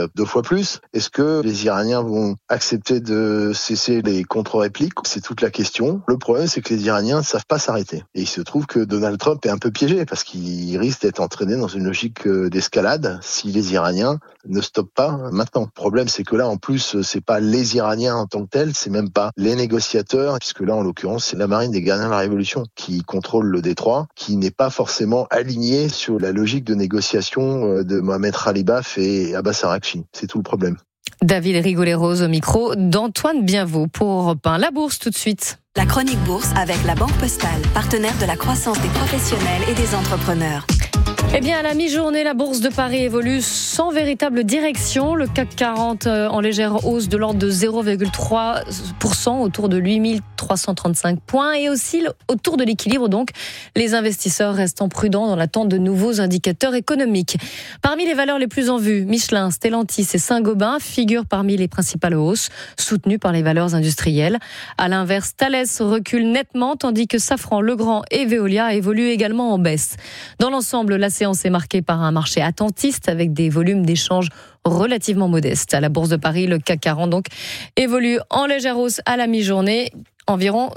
2 fois plus. Est-ce que les Iraniens vont accepter de cesser les contre-répliques? C'est toute la question. Le problème, c'est que les Iraniens ne savent pas s'arrêter. Et il se trouve que Donald Trump est un peu piégé parce qu'il risque d'être entraîné dans une logique d'escalade si les Iraniens ne stoppent pas maintenant. Le problème, c'est que là, en plus, c'est pas les Iraniens en tant que tels, c'est même pas les négociateurs, puisque là, en l'occurrence, c'est la marine des gardiens de la Révolution qui contrôle le détroit, qui n'est pas forcément alignée sur la logique de négociation de Mohamed Khalibaf et Abbas Araghchi. C'est tout le problème. David Rigoleros au micro d'Antoine Bienvaux pour Europe 1. La bourse tout de suite. La chronique bourse avec la Banque Postale, partenaire de la croissance des professionnels et des entrepreneurs. Eh bien, à la mi-journée, la bourse de Paris évolue sans véritable direction. Le CAC 40 en légère hausse de l'ordre de 0,3% autour de 8335 points et oscille autour de l'équilibre. Donc, les investisseurs restent prudents dans l'attente de nouveaux indicateurs économiques. Parmi les valeurs les plus en vue, Michelin, Stellantis et Saint-Gobain figurent parmi les principales hausses, soutenues par les valeurs industrielles. À l'inverse, Thales recule nettement, tandis que Safran, Legrand et Veolia évoluent également en baisse. Dans l'ensemble, la séance est marquée par un marché attentiste avec des volumes d'échanges relativement modestes. À la Bourse de Paris, le CAC 40 donc évolue en légère hausse à la mi-journée, environ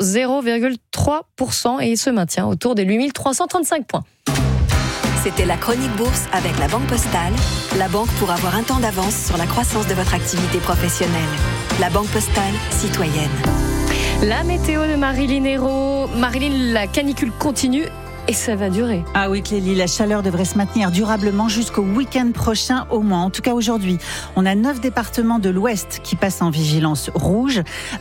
0,3% et il se maintient autour des 8335 points. C'était la chronique bourse avec la Banque Postale, la banque pour avoir un temps d'avance sur la croissance de votre activité professionnelle. La Banque Postale, citoyenne. La météo de Marilyn Hérault. Marilyn, la canicule continue. Et ça va durer. Ah oui, Clélie, la chaleur devrait se maintenir durablement jusqu'au week-end prochain au moins. En tout cas, aujourd'hui, on a 9 départements de l'Ouest qui passent en vigilance rouge.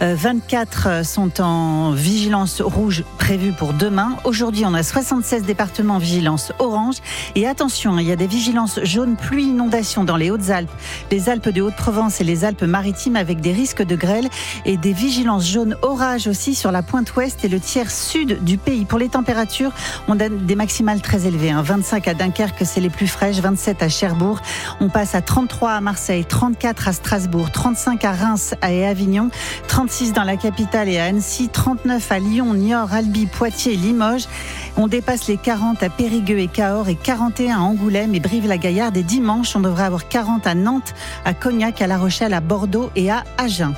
24 sont en vigilance rouge prévue pour demain. Aujourd'hui, on a 76 départements en vigilance orange. Et attention, il y a des vigilances jaunes pluie inondation dans les Hautes-Alpes, les Alpes de Haute-Provence et les Alpes-Maritimes avec des risques de grêle et des vigilances jaunes orage aussi sur la pointe ouest et le tiers sud du pays. Pour les températures, on a des maximales très élevées. 25 à Dunkerque, c'est les plus fraîches, 27 à Cherbourg. On passe à 33 à Marseille, 34 à Strasbourg, 35 à Reims et Avignon, 36 dans la capitale et à Annecy, 39 à Lyon, Niort, Albi, Poitiers et Limoges. On dépasse les 40 à Périgueux et Cahors et 41 à Angoulême et Brive-la-Gaillarde. Et dimanche, on devrait avoir 40 à Nantes, à Cognac, à La Rochelle, à Bordeaux et à Agen.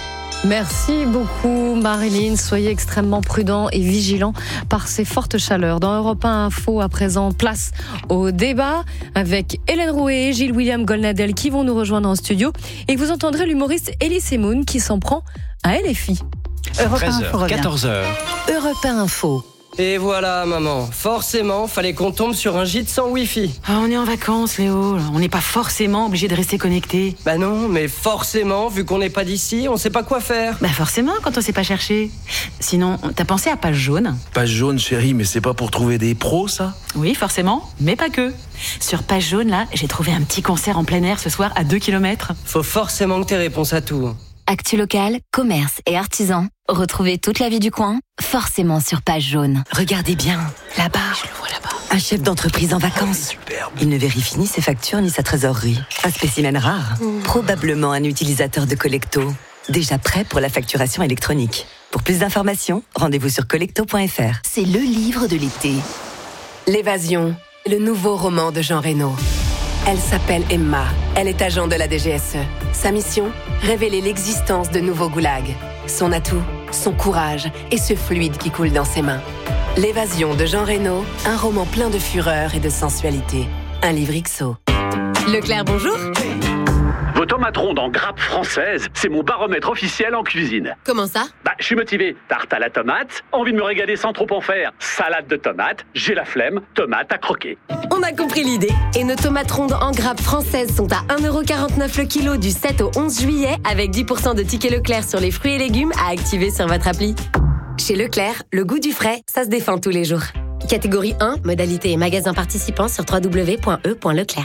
Merci beaucoup Marilyn, soyez extrêmement prudents et vigilants par ces fortes chaleurs. Dans Europe 1 Info, à présent, place au débat avec Hélène Rouet et Gilles-William Golnadel qui vont nous rejoindre en studio. Et vous entendrez l'humoriste Elie Semoun qui s'en prend à LFI. 13h, 14h. Europe 1 Info. Et voilà, maman. Forcément, fallait qu'on tombe sur un gîte sans Wi-Fi. Ah, on est en vacances, Léo. On n'est pas forcément obligé de rester connecté. Bah non, mais forcément, vu qu'on n'est pas d'ici, on sait pas quoi faire. Bah forcément, quand on sait pas chercher. Sinon, t'as pensé à Page Jaune? Page Jaune, chérie, mais c'est pas pour trouver des pros, ça? Oui, forcément, mais pas que. Sur Page Jaune, là, j'ai trouvé un petit concert en plein air ce soir à 2 km. Faut forcément que t'aies réponse à tout. Actu locale, commerce et artisans. Retrouvez toute la vie du coin, forcément sur Page Jaune. Regardez bien, là-bas. Je le vois là-bas. Un chef d'entreprise en vacances. Superbe. Il ne vérifie ni ses factures ni sa trésorerie. Un spécimen rare. Probablement un utilisateur de Collecto. Déjà prêt pour la facturation électronique. Pour plus d'informations, rendez-vous sur collecto.fr. C'est le livre de l'été. L'évasion, le nouveau roman de Jean Reno. Elle s'appelle Emma. Elle est agent de la DGSE. Sa mission, révéler l'existence de nouveaux goulags. Son atout, son courage et ce fluide qui coule dans ses mains. L'évasion de Jean Reno, un roman plein de fureur et de sensualité. Un livre XO. Leclerc, bonjour. Vos tomates rondes en grappe française, c'est mon baromètre officiel en cuisine. Comment ça? Je suis motivé. Tarte à la tomate, envie de me régaler sans trop en faire. Salade de tomates, j'ai la flemme, tomate à croquer. On a compris l'idée. Et nos tomates rondes en grappe françaises sont à 1,49€ le kilo du 7 au 11 juillet avec 10% de tickets Leclerc sur les fruits et légumes à activer sur votre appli. Chez Leclerc, le goût du frais, ça se défend tous les jours. Catégorie 1, modalité et magasin participant sur www.e.leclerc.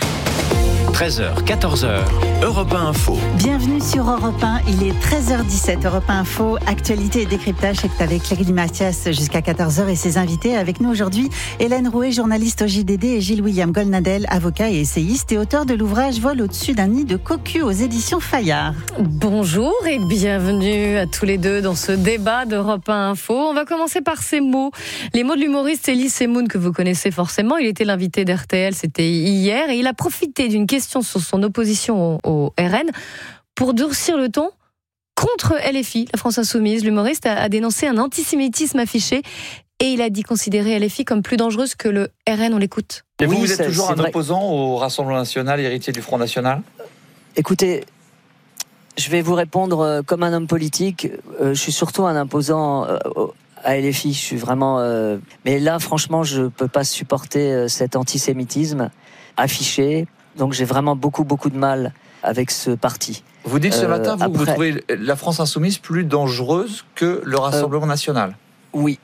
13h, 14h, Europe 1 Info. Bienvenue sur Europe 1, il est 13h17, Europe 1 Info, actualité et décryptage, c'est avec Clélie Mathias jusqu'à 14h et ses invités. Avec nous aujourd'hui, Hélène Rouet, journaliste au JDD et Gilles-William Golnadel, avocat et essayiste et auteur de l'ouvrage Vol au-dessus d'un nid de cocu aux éditions Fayard. Bonjour et bienvenue à tous les deux dans ce débat d'Europe 1 Info. On va commencer par ces mots. Les mots de l'humoriste Elie Semoun que vous connaissez forcément. Il était l'invité d'RTL, c'était hier et il a profité d'une question sur son opposition au RN. Pour durcir le ton, contre LFI, la France Insoumise, l'humoriste a dénoncé un antisémitisme affiché et il a dit considérer LFI comme plus dangereuse que le RN. On l'écoute. Et vous êtes toujours un opposant au Rassemblement National, héritier du Front National ? Écoutez, je vais vous répondre comme un homme politique. Je suis surtout un opposant à LFI. Je suis vraiment. Mais là, franchement, je peux pas supporter cet antisémitisme affiché. Donc, j'ai vraiment beaucoup de mal avec ce parti. Vous dites ce matin, vous trouvez la France Insoumise plus dangereuse que le Rassemblement National ? Oui.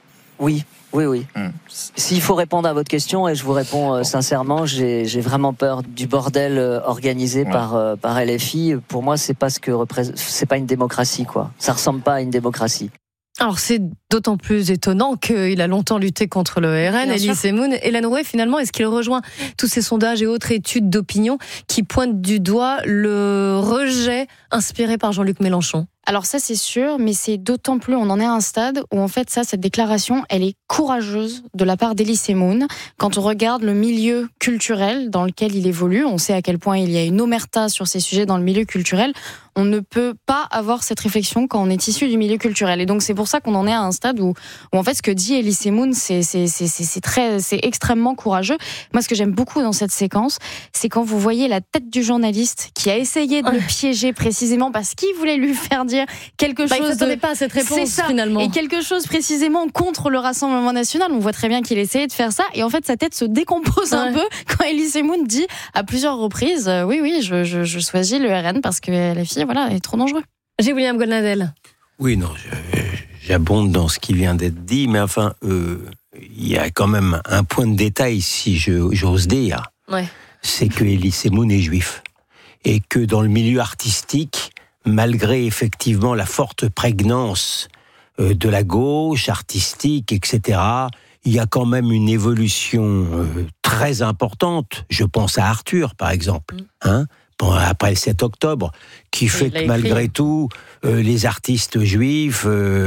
S'il faut répondre à votre question, et je vous réponds sincèrement, j'ai vraiment peur du bordel organisé par LFI. Pour moi, c'est pas une démocratie, quoi. Ça ressemble pas à une démocratie. Alors c'est d'autant plus étonnant qu'il a longtemps lutté contre le RN, Elie Semoun. Hélène Rouet, finalement, est-ce qu'il rejoint tous ces sondages et autres études d'opinion qui pointent du doigt le rejet inspiré par Jean-Luc Mélenchon ? Alors ça c'est sûr, mais c'est d'autant plus, on en est à un stade où en fait cette déclaration, elle est courageuse de la part d'Elie Semoun. Quand on regarde le milieu culturel dans lequel il évolue, on sait à quel point il y a une omerta sur ces sujets dans le milieu culturel. On ne peut pas avoir cette réflexion quand on est issu du milieu culturel. Et donc c'est pour ça qu'on en est à un stade où en fait ce que dit Elie Semoun, c'est extrêmement courageux. Moi ce que j'aime beaucoup dans cette séquence, c'est quand vous voyez la tête du journaliste qui a essayé de le piéger précisément parce qu'il voulait lui faire dire quelque chose. Il ne s'attendait pas à cette réponse finalement. Et quelque chose précisément contre le Rassemblement National. On voit très bien qu'il essayait de faire ça. Et en fait, sa tête se décompose un peu quand Elie Semoun dit à plusieurs reprises oui, je choisis le RN parce que la fille, voilà, est trop dangereux. J'ai William Goldnadel. Oui, non, j'abonde dans ce qui vient d'être dit, mais enfin, il y a quand même un point de détail, si j'ose dire. Ouais. C'est que Elie Semoun est juif. Et que dans le milieu artistique, malgré effectivement la forte prégnance de la gauche, artistique, etc., il y a quand même une évolution très importante. Je pense à Arthur, par exemple, après le 7 octobre, qui fait que malgré tout, les artistes juifs,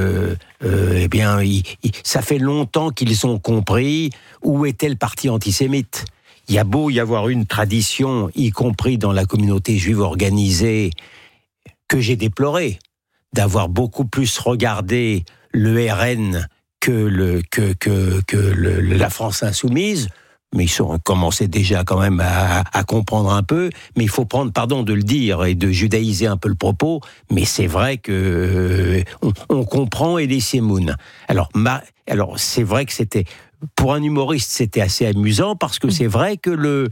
ça fait longtemps qu'ils ont compris où était le parti antisémite. Il y a beau y avoir une tradition, y compris dans la communauté juive organisée, que j'ai déploré, d'avoir beaucoup plus regardé le RN que la France Insoumise, mais ils ont commencé déjà quand même à comprendre un peu, mais il faut prendre, pardon de le dire, et de judaïser un peu le propos, mais c'est vrai que on comprend Elie Semoun. Alors c'est vrai que c'était... Pour un humoriste, c'était assez amusant parce que c'est vrai que le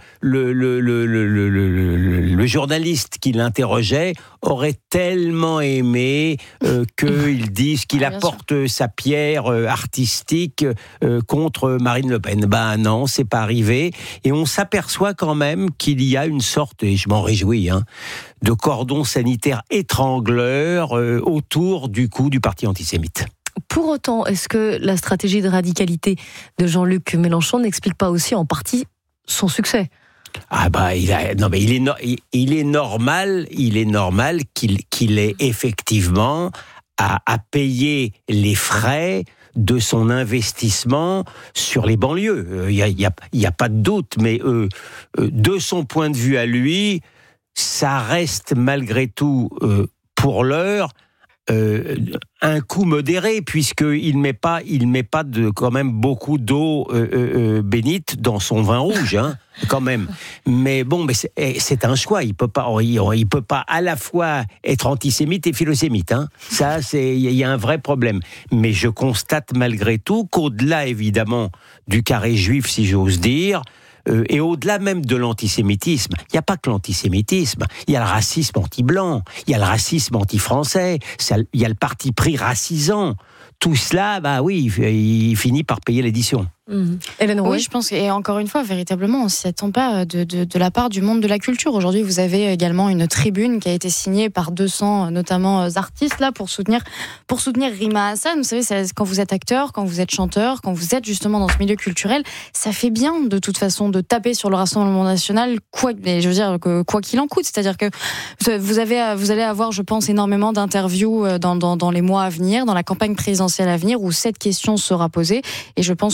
journaliste qui l'interrogeait aurait tellement aimé qu'il dise qu'il apporte sa pierre artistique contre Marine Le Pen. Ben non, c'est pas arrivé. Et on s'aperçoit quand même qu'il y a une sorte, et je m'en réjouis, de cordon sanitaire étrangleur autour du cou du parti antisémite. Pour autant, est-ce que la stratégie de radicalité de Jean-Luc Mélenchon n'explique pas aussi en partie son succès ? Ah bah il est normal qu'il ait effectivement à payer les frais de son investissement sur les banlieues. Il y a pas de doute, mais de son point de vue à lui, ça reste malgré tout pour l'heure un coût modéré, puisqu'il met pas quand même beaucoup d'eau bénite dans son vin rouge, quand même. Mais bon, c'est un choix. Il peut pas à la fois être antisémite et philosémite. Ça, il y a un vrai problème. Mais je constate malgré tout qu'au-delà, évidemment, du carré juif, si j'ose dire, et au-delà même de l'antisémitisme, il n'y a pas que l'antisémitisme, il y a le racisme anti-blanc, il y a le racisme anti-français, il y a le parti pris racisant. Tout cela, il finit par payer l'édition. Hélène Rouet. Oui, je pense, et encore une fois, véritablement, on ne s'y attend pas de la part du monde de la culture. Aujourd'hui, vous avez également une tribune qui a été signée par 200, notamment, artistes, là, pour soutenir Rima Hassan. Vous savez, quand vous êtes acteur, quand vous êtes chanteur, quand vous êtes justement dans ce milieu culturel, ça fait bien, de toute façon, de taper sur le Rassemblement National, quoi qu'il en coûte. C'est-à-dire que vous allez avoir, je pense, énormément d'interviews dans les mois à venir, dans la campagne présidentielle à venir, où cette question sera posée. Et je pense que de nombreux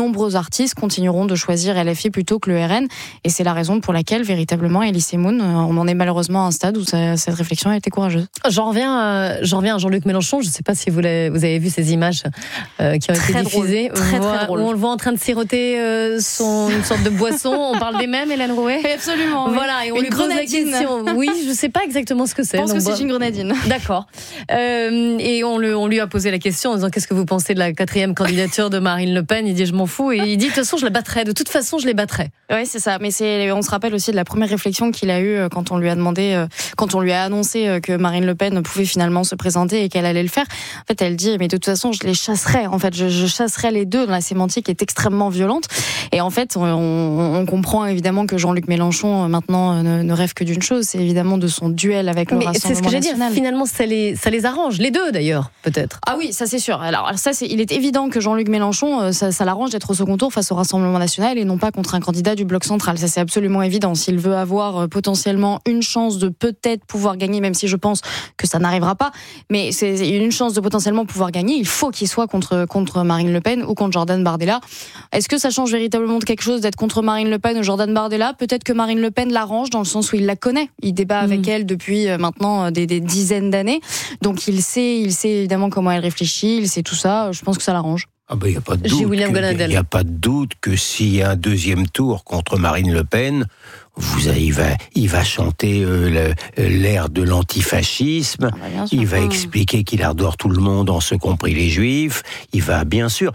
nombreux artistes continueront de choisir LFI plutôt que le RN. Et c'est la raison pour laquelle, véritablement, Elie Moon, on en est malheureusement à un stade où cette réflexion a été courageuse. J'en reviens à Jean-Luc Mélenchon. Je ne sais pas si vous avez vu ces images qui ont été diffusées. Très drôle. Où on le voit en train de siroter une sorte de boisson. On parle des mêmes, Hélène Rouet ? Absolument. Voilà, et on lui pose la question. Oui, je ne sais pas exactement ce que c'est. Je pense que c'est une grenadine. D'accord. Et on lui a posé la question en disant qu'est-ce que vous pensez de la 4e candidature de Marine Le Pen ? Il dit je m'en fous. Et il dit de toute façon je la battrai. De toute façon je les battrai. Oui, c'est ça. Mais on se rappelle aussi de la première réflexion qu'il a eue quand on lui a demandé, quand on lui a annoncé que Marine Le Pen pouvait finalement se présenter et qu'elle allait le faire. En fait, elle dit mais de toute façon je les chasserai. En fait, je chasserai les deux. La sémantique est extrêmement violente. Et en fait, on comprend évidemment que Jean-Luc Mélenchon maintenant ne rêve que d'une chose, c'est évidemment de son duel avec le Rassemblement national. C'est ce que j'ai dit. Finalement, ça les arrange, les deux d'ailleurs, peut-être. Ah oui, ça c'est sûr. Alors ça, il est évident que Jean-Luc Mélenchon, ça l'arrange d'être au second tour face au Rassemblement national et non pas contre un candidat du bloc central. Ça c'est absolument évident. S'il veut avoir potentiellement une chance de peut-être pouvoir gagner, même si je pense que ça n'arrivera pas, mais c'est une chance de potentiellement pouvoir gagner, il faut qu'il soit contre Marine Le Pen ou contre Jordan Bardella. Est-ce que ça change véritablement de quelque chose d'être contre Marine Le Pen ou Jordan Bardella ? Peut-être que Marine Le Pen l'arrange dans le sens où il la connaît. Il débat avec elle depuis maintenant des dizaines d'années. Donc il sait évidemment comment elle réfléchit, il sait tout ça. Je pense que ça l'arrange. Il n'y a pas de doute. Il n'y a pas de doute que s'il y a un deuxième tour contre Marine Le Pen, il va chanter l'air de l'antifascisme. Il va expliquer qu'il adore tout le monde, en ce compris les Juifs. Il va bien sûr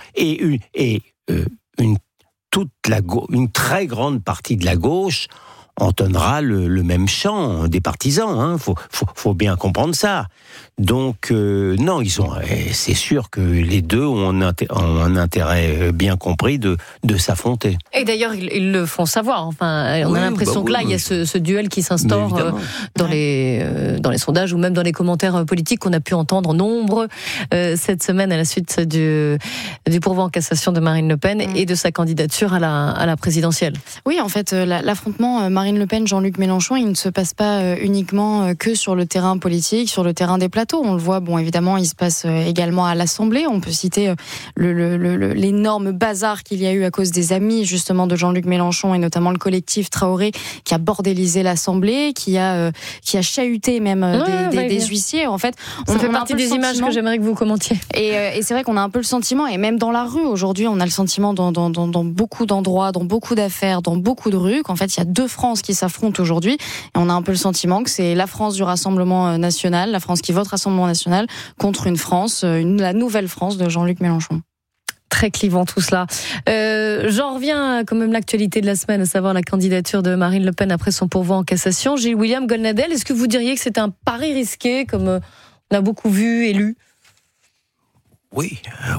une très grande partie de la gauche entonnera le même chant des partisans. Faut bien comprendre ça. Donc non, c'est sûr que les deux ont un intérêt bien compris de s'affronter. Et d'ailleurs, ils le font savoir. Enfin, on a l'impression que là, il y a ce duel qui s'instaure dans les sondages ou même dans les commentaires politiques qu'on a pu entendre nombreux cette semaine à la suite du pourvoi en cassation de Marine Le Pen et de sa candidature à la présidentielle. Oui, en fait, l'affrontement Marine Le Pen, Jean-Luc Mélenchon, il ne se passe pas uniquement que sur le terrain politique, sur le terrain des plateaux. On le voit, évidemment, il se passe également à l'Assemblée. On peut citer l'énorme bazar qu'il y a eu à cause des amis, justement, de Jean-Luc Mélenchon et notamment le collectif Traoré qui a bordélisé l'Assemblée, qui a chahuté même des huissiers. En fait, ça fait partie des images que j'aimerais que vous commentiez. Et c'est vrai qu'on a un peu le sentiment, et même dans la rue aujourd'hui, on a le sentiment dans beaucoup d'endroits, dans beaucoup d'affaires, dans beaucoup de rues, qu'en fait, il y a deux France qui s'affrontent aujourd'hui. Et on a un peu le sentiment que c'est la France du Rassemblement national, la France qui vote Rassemblement national, contre une France, la nouvelle France de Jean-Luc Mélenchon. Très clivant tout cela. J'en reviens à quand même l'actualité de la semaine, à savoir la candidature de Marine Le Pen après son pourvoi en cassation. Gilles William Goldnadel, est-ce que vous diriez que c'est un pari risqué, comme on a beaucoup vu et lu ? Oui,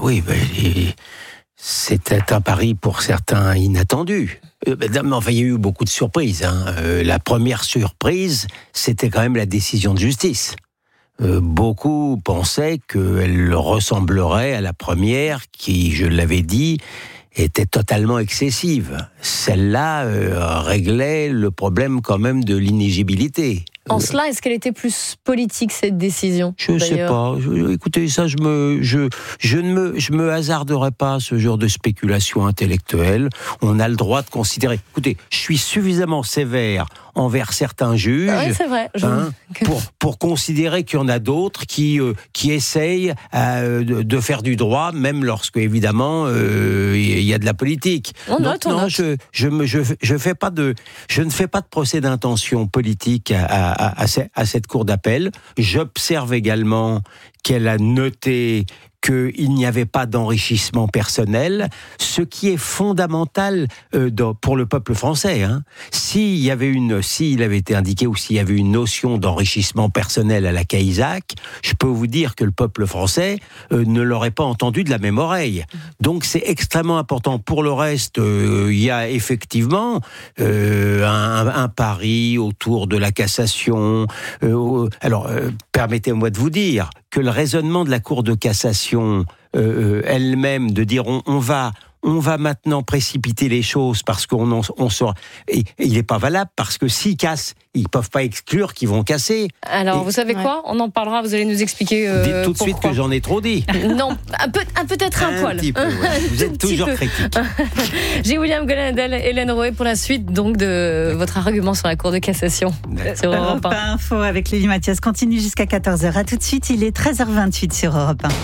c'était un pari pour certains inattendu. Enfin, il y a eu beaucoup de surprises. La première surprise, c'était quand même la décision de justice. Beaucoup pensaient qu'elle ressemblerait à la première, qui, je l'avais dit, était totalement excessive. Celle-là réglait le problème quand même de l'inéligibilité. En cela, est-ce qu'elle était plus politique, cette décision ? Je ne sais pas. Écoutez, ça, je ne me hasarderai pas à ce genre de spéculation intellectuelle. On a le droit de considérer. Écoutez, je suis suffisamment sévère envers certains juges, c'est vrai. pour considérer qu'il y en a d'autres qui essayent de faire du droit, même lorsque évidemment il y a de la politique. Je ne fais pas de procès d'intention politique à cette cour d'appel. J'observe également qu'elle a noté qu'il n'y avait pas d'enrichissement personnel, ce qui est fondamental pour le peuple français. S'il avait été indiqué ou s'il y avait une notion d'enrichissement personnel à la Cahuzac, je peux vous dire que le peuple français ne l'aurait pas entendu de la même oreille. Donc c'est extrêmement important. Pour le reste, il y a effectivement un pari autour de la cassation. Permettez-moi de vous dire que le raisonnement de la Cour de cassation elle-même, de dire on va on va maintenant précipiter les choses parce qu'on sort. Et il n'est pas valable parce que s'ils cassent, ils ne peuvent pas exclure qu'ils vont casser. Alors, vous savez quoi ? On en parlera, vous allez nous expliquer dites tout de pourquoi. suite que j'en ai trop dit. Non, peut-être un poil. Petit peu, ouais. Vous êtes toujours critique. J'ai William Golnadel, Hélène Roé pour la suite donc de votre argument sur la Cour de cassation. Sur Europe 1. Europe 1 Info avec Lélie Mathias continue jusqu'à 14h. À tout de suite, il est 13h28 sur Europe 1.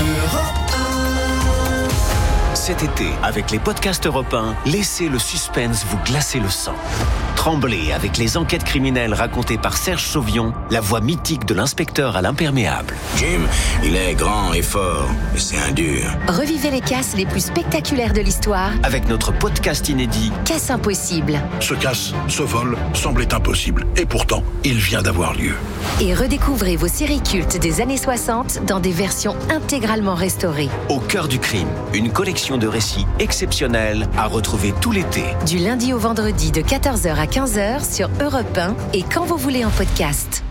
Cet été, avec les podcasts Europe 1, laissez le suspense vous glacer le sang. Tremblez avec les enquêtes criminelles racontées par Serge Sauvion, la voix mythique de l'inspecteur à l'imperméable. Jim, il est grand et fort, mais c'est un dur. Revivez les casses les plus spectaculaires de l'histoire Avec notre podcast inédit, Casse impossible. Ce casse, ce vol, semblait impossible. Et pourtant, il vient d'avoir lieu. Et redécouvrez vos séries cultes des années 60 dans des versions intégralement restaurées. Au cœur du crime, une collection de récits exceptionnels à retrouver tout l'été. Du lundi au vendredi de 14h à 15h sur Europe 1 et quand vous voulez en podcast.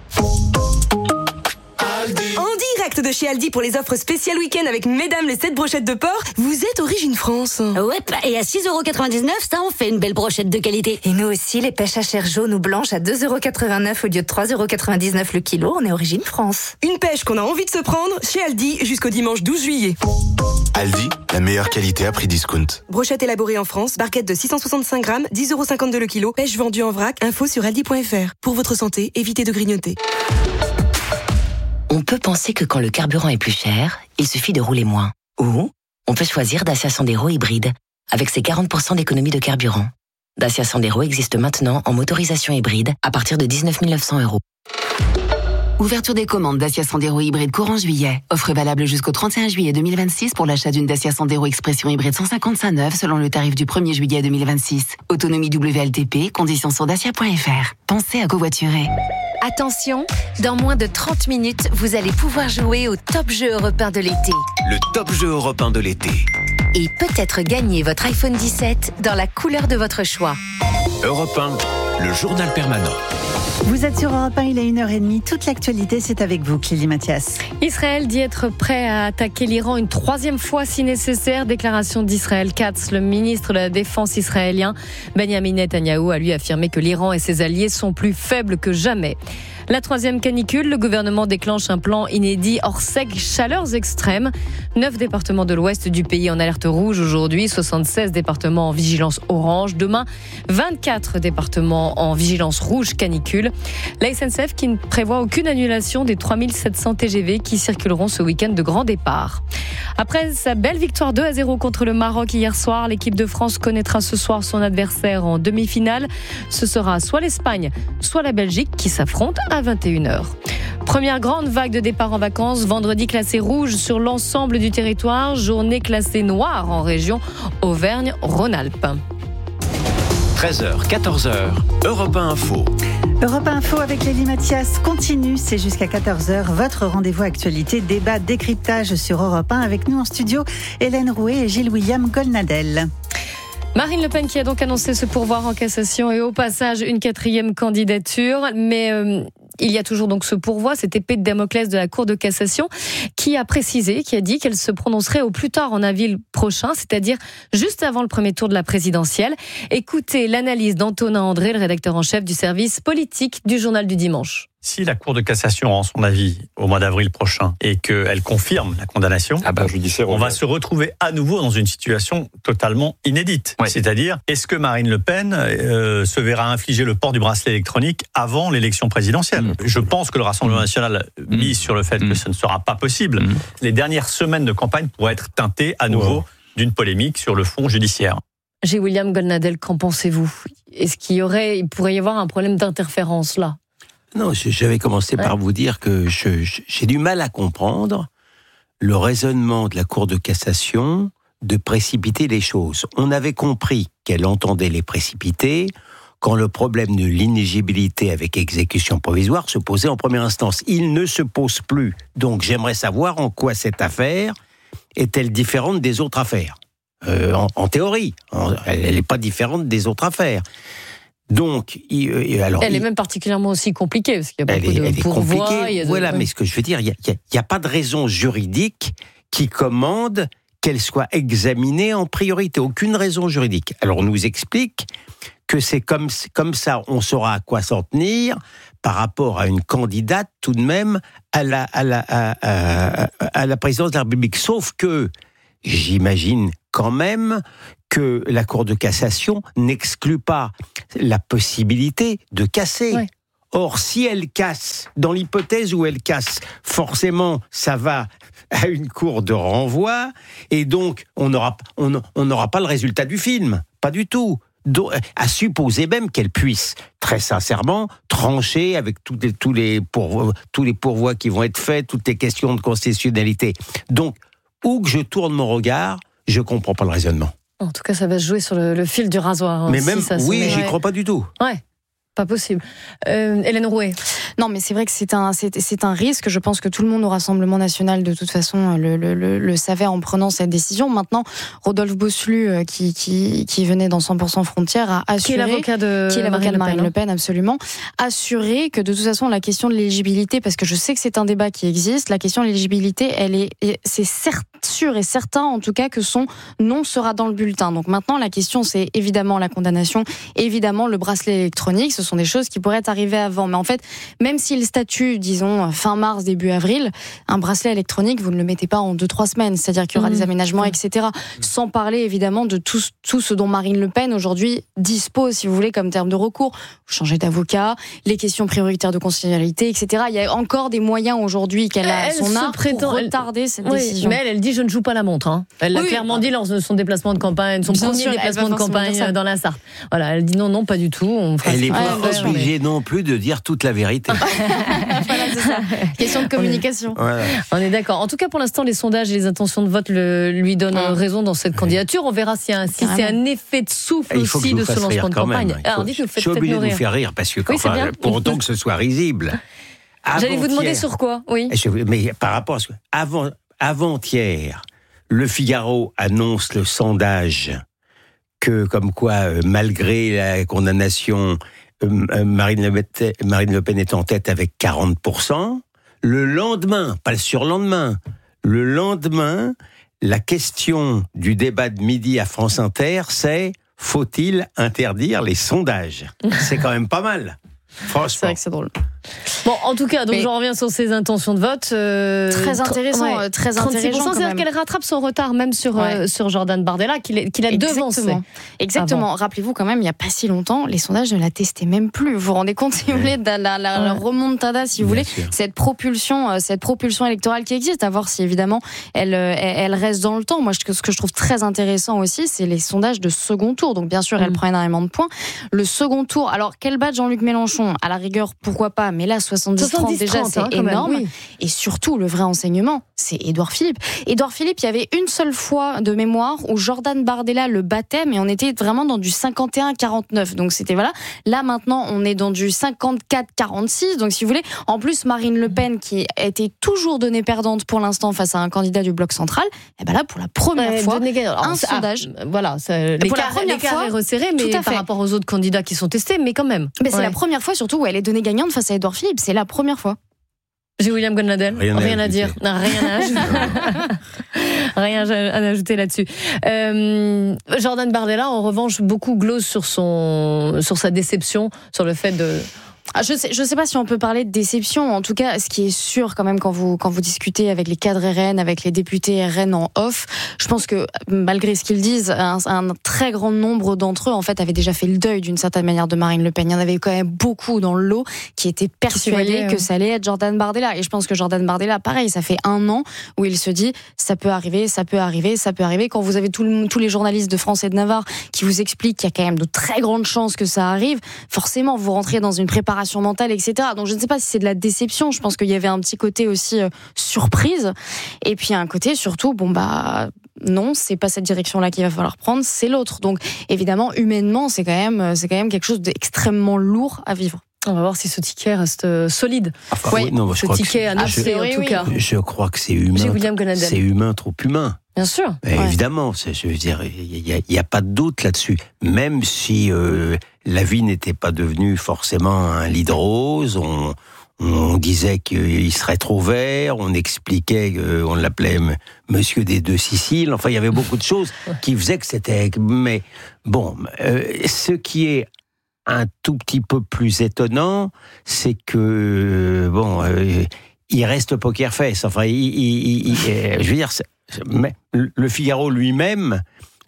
En direct de chez Aldi pour les offres spéciales week-end avec mesdames les 7 brochettes de porc, vous êtes Origine France. Ouais, et à 6,99€, ça en fait une belle brochette de qualité. Et nous aussi, les pêches à chair jaune ou blanche à 2,89€ au lieu de 3,99€ le kilo, on est Origine France. Une pêche qu'on a envie de se prendre chez Aldi jusqu'au dimanche 12 juillet. Aldi, la meilleure qualité à prix discount. Brochette élaborée en France, barquette de 665 grammes, 10,52€ le kilo, pêche vendue en vrac, info sur aldi.fr. Pour votre santé, évitez de grignoter. On peut penser que quand le carburant est plus cher, il suffit de rouler moins. Ou on peut choisir Dacia Sandero hybride, avec ses 40% d'économie de carburant. Dacia Sandero existe maintenant en motorisation hybride à partir de 19 900€. Ouverture des commandes Dacia Sandero hybride courant juillet. Offre valable jusqu'au 31 juillet 2026 pour l'achat d'une Dacia Sandero Expression hybride 155 neuve selon le tarif du 1er juillet 2026. Autonomie WLTP, conditions sur dacia.fr. Pensez à covoiturer. Attention, dans moins de 30 minutes, vous allez pouvoir jouer au top jeu européen de l'été. Le top jeu européen de l'été. Et peut-être gagner votre iPhone 17 dans la couleur de votre choix. Europe 1, le journal permanent. Vous êtes sur Europe 1, il est 1h30. Toute l'actualité, c'est avec vous, Clélie Mathias. Israël dit être prêt à attaquer l'Iran une troisième fois si nécessaire. Déclaration d'Israël Katz, le ministre de la Défense israélien. Benjamin Netanyahou a lui affirmé que l'Iran et ses alliés sont plus faibles que jamais. La troisième canicule, le gouvernement déclenche un plan inédit hors sec, chaleurs extrêmes. 9 départements de l'ouest du pays en alerte rouge aujourd'hui, 76 départements en vigilance orange. Demain, 24 départements en vigilance rouge canicule. La SNCF qui ne prévoit aucune annulation des 3700 TGV qui circuleront ce week-end de grand départ. Après sa belle victoire 2-0 contre le Maroc hier soir, l'équipe de France connaîtra ce soir son adversaire en demi-finale. Ce sera soit l'Espagne, soit la Belgique qui s'affrontent à 21h. Première grande vague de départ en vacances, vendredi classé rouge sur l'ensemble du territoire, journée classée noire en région Auvergne-Rhône-Alpes. 13h, 14h, Europe 1 Info. Europe 1 Info avec Lélie Mathias continue, c'est jusqu'à 14h. Votre rendez-vous actualité, débat, décryptage sur Europe 1. Avec nous en studio, Hélène Roé et Gilles-William Golnadel. Marine Le Pen qui a donc annoncé ce pourvoi en cassation et au passage une 4e candidature. Mais il y a toujours donc ce pourvoi, cette épée de Damoclès de la Cour de cassation qui a précisé, qui a dit qu'elle se prononcerait au plus tard en avril prochain, c'est-à-dire juste avant le premier tour de la présidentielle. Écoutez l'analyse d'Antonin André, le rédacteur en chef du service politique du Journal du Dimanche. Si la Cour de cassation rend son avis au mois d'avril prochain et qu'elle confirme la condamnation, on va se retrouver à nouveau dans une situation totalement inédite. Oui. C'est-à-dire, est-ce que Marine Le Pen se verra infliger le port du bracelet électronique avant l'élection présidentielle ? Je pense que le Rassemblement national mise sur le fait que ce ne sera pas possible. Les dernières semaines de campagne pourraient être teintées à nouveau d'une polémique sur le fond judiciaire. J'ai William Golnadel, qu'en pensez-vous ? Est-ce il pourrait y avoir un problème d'interférence là ? Non, j'avais commencé par vous dire que j'ai du mal à comprendre le raisonnement de la Cour de cassation de précipiter les choses. On avait compris qu'elle entendait les précipiter quand le problème de l'inéligibilité avec exécution provisoire se posait en première instance. Il ne se pose plus. Donc j'aimerais savoir en quoi cette affaire est-elle différente des autres affaires. En théorie, elle n'est pas différente des autres affaires. Donc, elle est même particulièrement aussi compliquée parce qu'il y a beaucoup de pourvois. Voilà, mais ce que je veux dire, il y a pas de raison juridique qui commande qu'elle soit examinée en priorité. Aucune raison juridique. Alors on nous explique que c'est comme ça, on saura à quoi s'en tenir par rapport à une candidate tout de même à la présidence de la République. Sauf que j'imagine quand même que la Cour de cassation n'exclut pas la possibilité de casser. Ouais. Or, si elle casse, dans l'hypothèse où elle casse, forcément, ça va à une cour de renvoi, et donc on n'aura pas le résultat du film, pas du tout. À supposer même qu'elle puisse, très sincèrement, trancher avec tous les pourvois qui vont être faits, toutes les questions de constitutionnalité. Donc, où que je tourne mon regard, je comprends pas le raisonnement. En tout cas, ça va se jouer sur le fil du rasoir. Mais même, oui, j'y crois pas du tout. Ouais. Pas possible. Hélène Rouet. Non, mais c'est vrai que c'est un risque. Je pense que tout le monde au Rassemblement national, de toute façon, le savait en prenant cette décision. Maintenant, Rodolphe Bosselu, qui venait dans 100% Frontières, a assuré... Qui est l'avocat de Marine Le Pen, absolument. Assuré que, de toute façon, la question de l'éligibilité, parce que je sais que c'est un débat qui existe, la question de l'éligibilité, c'est sûr et certain, en tout cas, que son nom sera dans le bulletin. Donc maintenant, la question, c'est évidemment la condamnation, évidemment le bracelet électronique. Ce sont des choses qui pourraient arriver avant. Mais en fait, même si le statut, disons, fin mars, début avril, un bracelet électronique, vous ne le mettez pas en 2-3 semaines. C'est-à-dire qu'il y aura des aménagements, etc. Sans parler, évidemment, de tout ce dont Marine Le Pen, aujourd'hui, dispose, si vous voulez, comme terme de recours. Vous changez d'avocat, les questions prioritaires de constitutionnalité, etc. Il y a encore des moyens, aujourd'hui, qu'elle a à son arme pour retarder cette décision. Mais elle dit, je ne joue pas la montre. Hein. Elle l'a clairement dit lors de son déplacement de campagne, son premier déplacement de campagne dans la Sarthe. Voilà, elle dit non, pas du tout. Elle n'est pas obligée non plus de dire toute la vérité. Voilà, c'est ça. Question de communication. On est d'accord. En tout cas, pour l'instant, les sondages et les intentions de vote lui donnent raison dans cette candidature. On verra si c'est un effet de souffle aussi de ce lancement de campagne. Je suis obligé de vous faire rire parce que pour autant que ce soit risible. J'allais vous demander sur quoi. Oui. Mais par rapport à ce que avant-hier, Le Figaro annonce le sondage que, comme quoi, malgré la condamnation, Marine Le Pen est en tête avec 40%. Le lendemain, pas le surlendemain, le lendemain, la question du débat de midi à France Inter, c'est « Faut-il interdire les sondages ?» C'est quand même pas mal. Franchement. C'est vrai que c'est drôle. Bon, en tout cas, donc je reviens sur ses intentions de vote. Très intéressant, très intéressant. C'est-à-dire qu'elle rattrape son retard même sur Jordan Bardella, qu'il a devancé. Exactement. Rappelez-vous quand même, il n'y a pas si longtemps, les sondages ne la testaient même plus. Vous vous rendez compte, si vous voulez, de la remontada, si vous voulez, cette propulsion électorale qui existe, à voir si évidemment elle reste dans le temps. Moi, ce que je trouve très intéressant aussi, c'est les sondages de second tour. Donc bien sûr, elle prend énormément de points. Le second tour, alors quel bat Jean-Luc Mélenchon, à la rigueur, pourquoi pas, mais là 70-30 déjà, c'est énorme. Même, oui. Et surtout, le vrai enseignement, c'est Édouard Philippe. Édouard Philippe, il y avait une seule fois de mémoire où Jordan Bardella le battait, mais on était vraiment dans du 51-49. Donc c'était voilà. Là maintenant, on est dans du 54-46. Donc si vous voulez, en plus Marine Le Pen, qui était toujours donnée perdante pour l'instant face à un candidat du bloc central, et ben là pour la première fois, un sondage. Voilà, l'écart est resserré, mais par rapport aux autres candidats qui sont testés, mais quand même. Mais c'est la première fois surtout où elle est donnée gagnante face à Édouard Philippe. C'est la première fois. J'ai William Gonadel. Rien à dire. Non, rien à ajouter là-dessus. Jordan Bardella, en revanche, beaucoup glose sur sa déception, sur le fait de... Je sais pas si on peut parler de déception. En tout cas, ce qui est sûr quand même quand vous discutez avec les cadres RN, avec les députés RN en off, je pense que malgré ce qu'ils disent, un très grand nombre d'entre eux en fait avaient déjà fait le deuil d'une certaine manière de Marine Le Pen. Il y en avait quand même beaucoup dans le lot qui étaient persuadés que ça allait être Jordan Bardella. Et je pense que Jordan Bardella, pareil, ça fait 1 an où il se dit ça peut arriver. Quand vous avez tous les journalistes de France et de Navarre qui vous expliquent qu'il y a quand même de très grandes chances que ça arrive, forcément vous rentrez dans une préparation mentale, etc. Donc je ne sais pas si c'est de la déception. Je pense qu'il y avait un petit côté aussi surprise. Et puis un côté surtout, non, c'est pas cette direction-là qu'il va falloir prendre, c'est l'autre. Donc évidemment, humainement, c'est quand même quelque chose d'extrêmement lourd à vivre. On va voir si ce ticket reste solide. Ce ticket annoncé en tout cas. Je crois que c'est humain. J'ai William Gonadel. C'est humain, trop humain. Bien sûr. Évidemment, je veux dire, il n'y a pas de doute là-dessus. Même si la vie n'était pas devenue forcément un lit de rose, On disait qu'il serait trop vert, on expliquait qu'on l'appelait Monsieur des Deux Siciles. Enfin, il y avait beaucoup de choses qui faisaient que c'était... Mais bon, ce qui est un tout petit peu plus étonnant, c'est que, il reste poker face. Enfin, je veux dire, mais le Figaro lui-même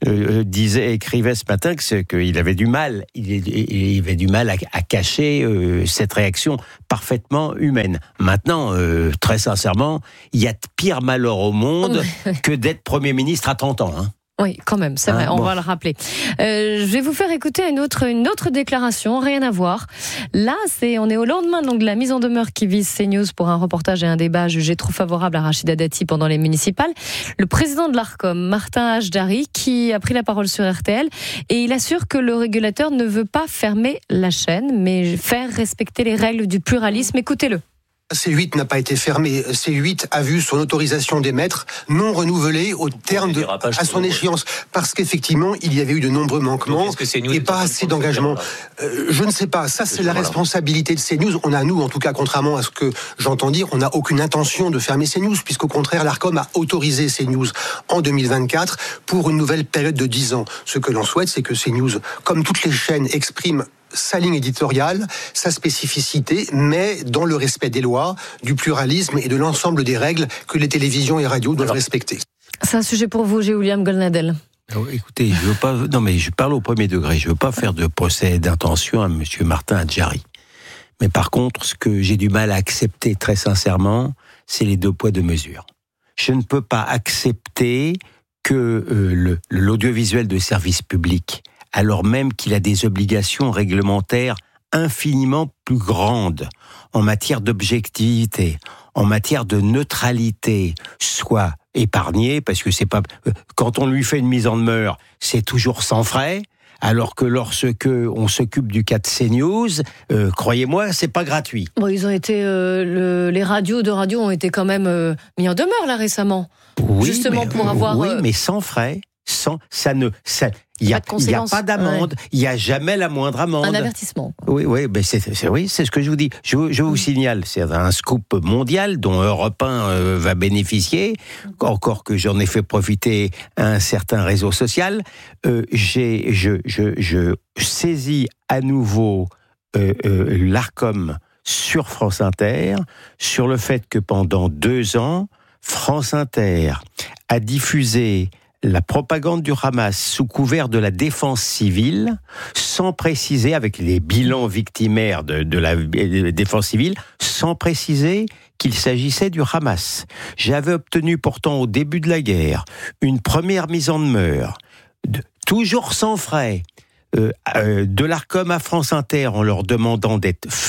écrivait ce matin qu'il avait du mal, il avait du mal à cacher cette réaction parfaitement humaine. Maintenant, très sincèrement, il y a de pire malheur au monde que d'être Premier ministre à 30 ans. Hein. Oui, quand même, c'est vrai, on va le rappeler. Je vais vous faire écouter une autre déclaration, rien à voir. Là, on est au lendemain donc, de la mise en demeure qui vise CNews pour un reportage et un débat jugé trop favorable à Rachida Dati pendant les municipales. Le président de l'Arcom, Martin Hajdari, qui a pris la parole sur RTL, et il assure que le régulateur ne veut pas fermer la chaîne, mais faire respecter les règles du pluralisme. Écoutez-le. C8 n'a pas été fermé. C8 a vu son autorisation d'émettre non renouvelée au terme à son échéance. Parce qu'effectivement, il y avait eu de nombreux manquements et pas assez d'engagement. Je ne sais pas. Ça, c'est la responsabilité de CNews. Nous, en tout cas, contrairement à ce que j'entends dire, on n'a aucune intention de fermer CNews, puisqu'au contraire, l'Arcom a autorisé CNews en 2024 pour une nouvelle période de 10 ans. Ce que l'on souhaite, c'est que CNews, comme toutes les chaînes, exprime sa ligne éditoriale, sa spécificité, mais dans le respect des lois, du pluralisme et de l'ensemble des règles que les télévisions et radios doivent respecter. C'est un sujet pour vous, William Goldnadel. Écoutez, je veux pas. Non, mais je parle au premier degré. Je veux pas faire de procès d'intention à Monsieur Martin Hajdari. Mais par contre, ce que j'ai du mal à accepter très sincèrement, c'est les 2 poids 2 mesures. Je ne peux pas accepter que l'audiovisuel de service public, alors même qu'il a des obligations réglementaires infiniment plus grandes en matière d'objectivité, en matière de neutralité, soit épargné, parce que c'est pas... Quand on lui fait une mise en demeure, c'est toujours sans frais, alors que lorsque on s'occupe du cas de CNews, croyez-moi, c'est pas gratuit. Bon, ils ont été... les radios ont été quand même mis en demeure, là, récemment. Oui, justement pour avoir... Oui, mais sans frais. Il n'y a pas d'amende, il n'y a jamais la moindre amende. Un avertissement. Oui, c'est ce que je vous dis. Je vous signale, c'est un scoop mondial dont Europe 1 va bénéficier, encore que j'en ai fait profiter un certain réseau social. Je saisis à nouveau l'Arcom sur France Inter, sur le fait que pendant 2 ans, France Inter a diffusé la propagande du Hamas sous couvert de la défense civile, sans préciser, avec les bilans victimaires de la défense civile, sans préciser qu'il s'agissait du Hamas. J'avais obtenu pourtant au début de la guerre une première mise en demeure, toujours sans frais, de l'Arcom à France Inter, en leur demandant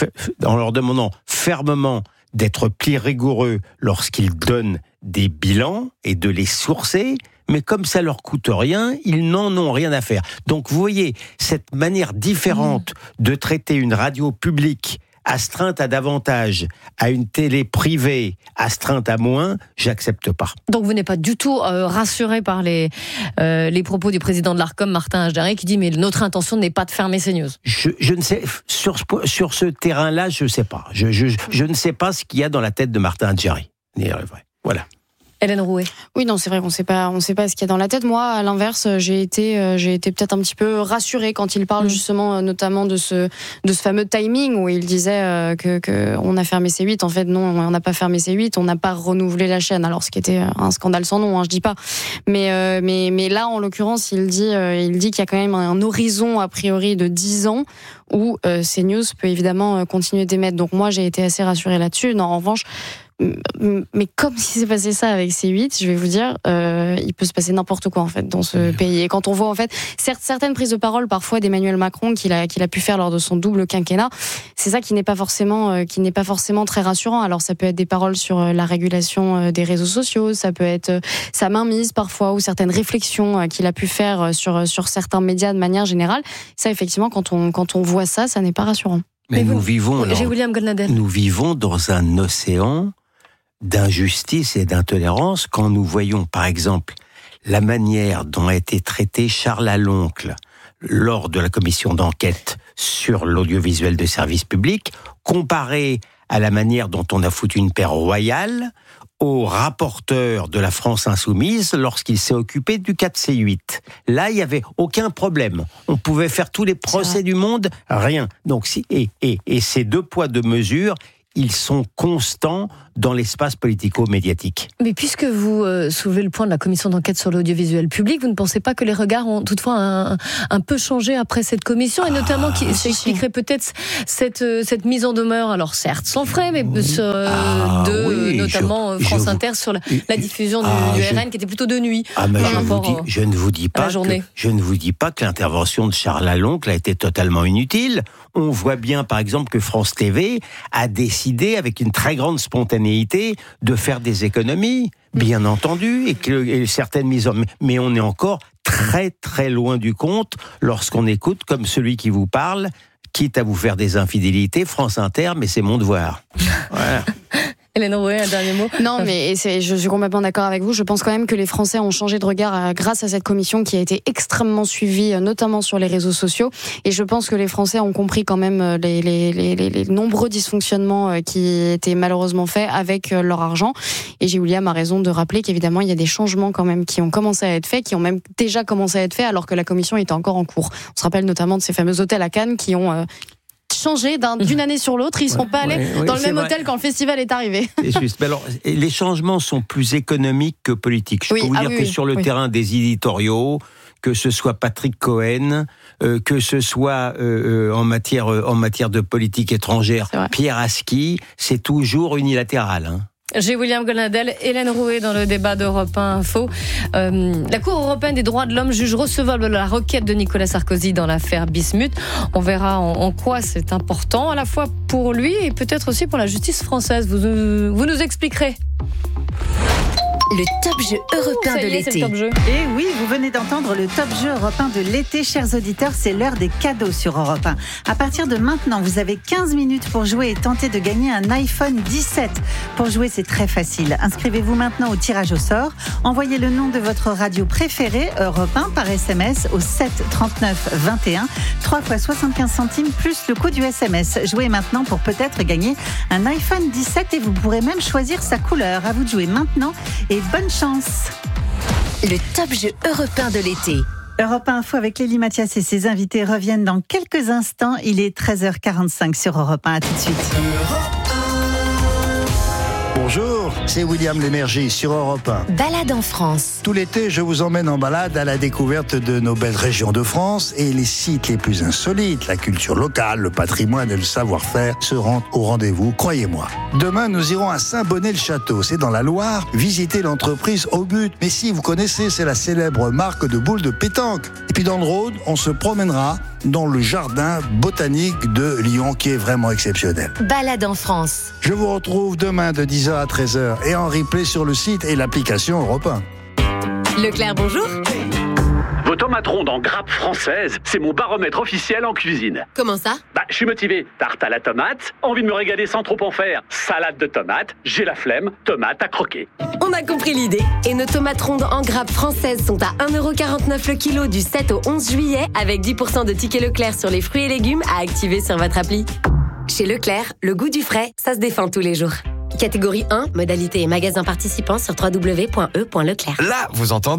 fermement d'être plus rigoureux lorsqu'ils donnent des bilans et de les sourcer. Mais comme ça leur coûte rien, ils n'en ont rien à faire. Donc vous voyez, cette manière différente de traiter une radio publique astreinte à davantage, à une télé privée astreinte à moins, j'accepte pas. Donc vous n'êtes pas du tout rassuré par les propos du président de l'Arcom, Martin Hajdari, qui dit mais notre intention n'est pas de fermer CNews. Je ne sais, sur ce terrain-là, je ne sais pas. Je ne sais pas ce qu'il y a dans la tête de Martin Hajdari. Voilà. Hélène Rouet. Oui, non, c'est vrai qu'on sait pas ce qu'il y a dans la tête. Moi, à l'inverse, j'ai été peut-être un petit peu rassurée quand il parle justement, notamment de ce fameux timing où il disait que on a fermé C8. En fait, non, on n'a pas fermé C8, on n'a pas renouvelé la chaîne. Alors, ce qui était un scandale sans nom, je dis pas. Mais là, en l'occurrence, il dit qu'il y a quand même un horizon a priori de 10 ans où CNews peut évidemment continuer d'émettre. Donc moi, j'ai été assez rassurée là-dessus. Non, en revanche. Mais comme s'il s'est passé ça avec C8, je vais vous dire, il peut se passer n'importe quoi en fait dans ce pays. Et quand on voit en fait certaines prises de parole parfois d'Emmanuel Macron qu'il a pu faire lors de son double quinquennat, c'est ça qui n'est pas forcément très rassurant. Alors ça peut être des paroles sur la régulation des réseaux sociaux, ça peut être sa mainmise parfois ou certaines réflexions qu'il a pu faire sur certains médias de manière générale. Ça effectivement quand on voit ça n'est pas rassurant. Mais nous vivons dans un océan d'injustice et d'intolérance quand nous voyons, par exemple, la manière dont a été traité Charles Aloncle lors de la commission d'enquête sur l'audiovisuel de service public, comparé à la manière dont on a foutu une paix royale au rapporteur de la France Insoumise lorsqu'il s'est occupé du 4C8. Là, il n'y avait aucun problème. On pouvait faire tous les procès du monde, rien. Donc, et ces 2 poids, 2 mesures, ils sont constants dans l'espace politico-médiatique. Mais puisque vous soulevez le point de la commission d'enquête sur l'audiovisuel public, vous ne pensez pas que les regards ont toutefois un peu changé après cette commission, et notamment ça expliquerait peut-être cette mise en demeure, alors certes sans frais, mais notamment France Inter sur la diffusion du RN qui était plutôt de nuit. Je ne vous dis pas que l'intervention de Charles Lalonde a été totalement inutile. On voit bien, par exemple, que France TV a décidé, avec une très grande spontanéité, de faire des économies, bien entendu, et certaines mises en... Mais on est encore très très loin du compte lorsqu'on écoute, comme celui qui vous parle, quitte à vous faire des infidélités, France Inter, mais c'est mon devoir. Voilà. Hélène Rouet, un dernier mot. Non, mais je suis complètement d'accord avec vous. Je pense quand même que les Français ont changé de regard grâce à cette commission qui a été extrêmement suivie, notamment sur les réseaux sociaux. Et je pense que les Français ont compris quand même les nombreux dysfonctionnements qui étaient malheureusement faits avec leur argent. Et Gilles William a raison de rappeler qu'évidemment, il y a des changements quand même qui ont commencé à être faits, qui ont même déjà commencé à être faits alors que la commission était encore en cours. On se rappelle notamment de ces fameux hôtels à Cannes qui ont... changé d'une année sur l'autre, ils ne sont pas allés dans le même hôtel quand le festival est arrivé. C'est juste. Mais alors, les changements sont plus économiques que politiques. Je peux vous dire que sur le terrain des éditoriaux, que ce soit Patrick Cohen, que ce soit en matière de politique étrangère, Pierre Aski, c'est toujours unilatéral. Hein. J'ai William Goldnadel, Hélène Rouet dans le débat d'Europe 1 Info. La Cour européenne des droits de l'homme juge recevable la requête de Nicolas Sarkozy dans l'affaire Bismuth. On verra en quoi c'est important, à la fois pour lui et peut-être aussi pour la justice française. Vous nous expliquerez. Le top jeu européen de l'été. Et oui, vous venez d'entendre le top jeu européen de l'été, chers auditeurs. C'est l'heure des cadeaux sur Europe 1. À partir de maintenant, vous avez 15 minutes pour jouer et tenter de gagner un iPhone 17. Pour jouer, c'est très facile. Inscrivez-vous maintenant au tirage au sort. Envoyez le nom de votre radio préférée, Europe 1, par SMS au 7 39 21. 3 fois 75 centimes plus le coût du SMS. Jouez maintenant pour peut-être gagner un iPhone 17 et vous pourrez même choisir sa couleur. À vous de jouer maintenant et bonne chance. Le top jeu européen de l'été. Europe 1 Info avec Lélie Mathias et ses invités reviennent dans quelques instants. Il est 13h45 sur Europe 1. À tout de suite. Bonjour, c'est William Lémergie sur Europe 1. Balade en France. Tout l'été, je vous emmène en balade à la découverte de nos belles régions de France et les sites les plus insolites. La culture locale, le patrimoine et le savoir-faire seront au rendez-vous, croyez-moi. Demain, nous irons à Saint-Bonnet-le-Château, c'est dans la Loire, visiter l'entreprise Au But. Mais si, vous connaissez, c'est la célèbre marque de boules de pétanque. Et puis dans le Rhône, on se promènera dans le jardin botanique de Lyon qui est vraiment exceptionnel. Balade en France. Je vous retrouve demain de 10h à 13h et en replay sur le site et l'application Europe 1. Leclerc, bonjour. Vos tomates rondes en grappe française, c'est mon baromètre officiel en cuisine. Comment ça ? Je suis motivé. Tarte à la tomate, envie de me régaler sans trop en faire. Salade de tomates, j'ai la flemme, tomate à croquer. On a compris l'idée. Et nos tomates rondes en grappe françaises sont à 1,49€ le kilo du 7 au 11 juillet avec 10% de tickets Leclerc sur les fruits et légumes à activer sur votre appli. Chez Leclerc, le goût du frais, ça se défend tous les jours. Catégorie 1, modalité et magasin participant sur www.e.leclerc. Là, vous entendez ?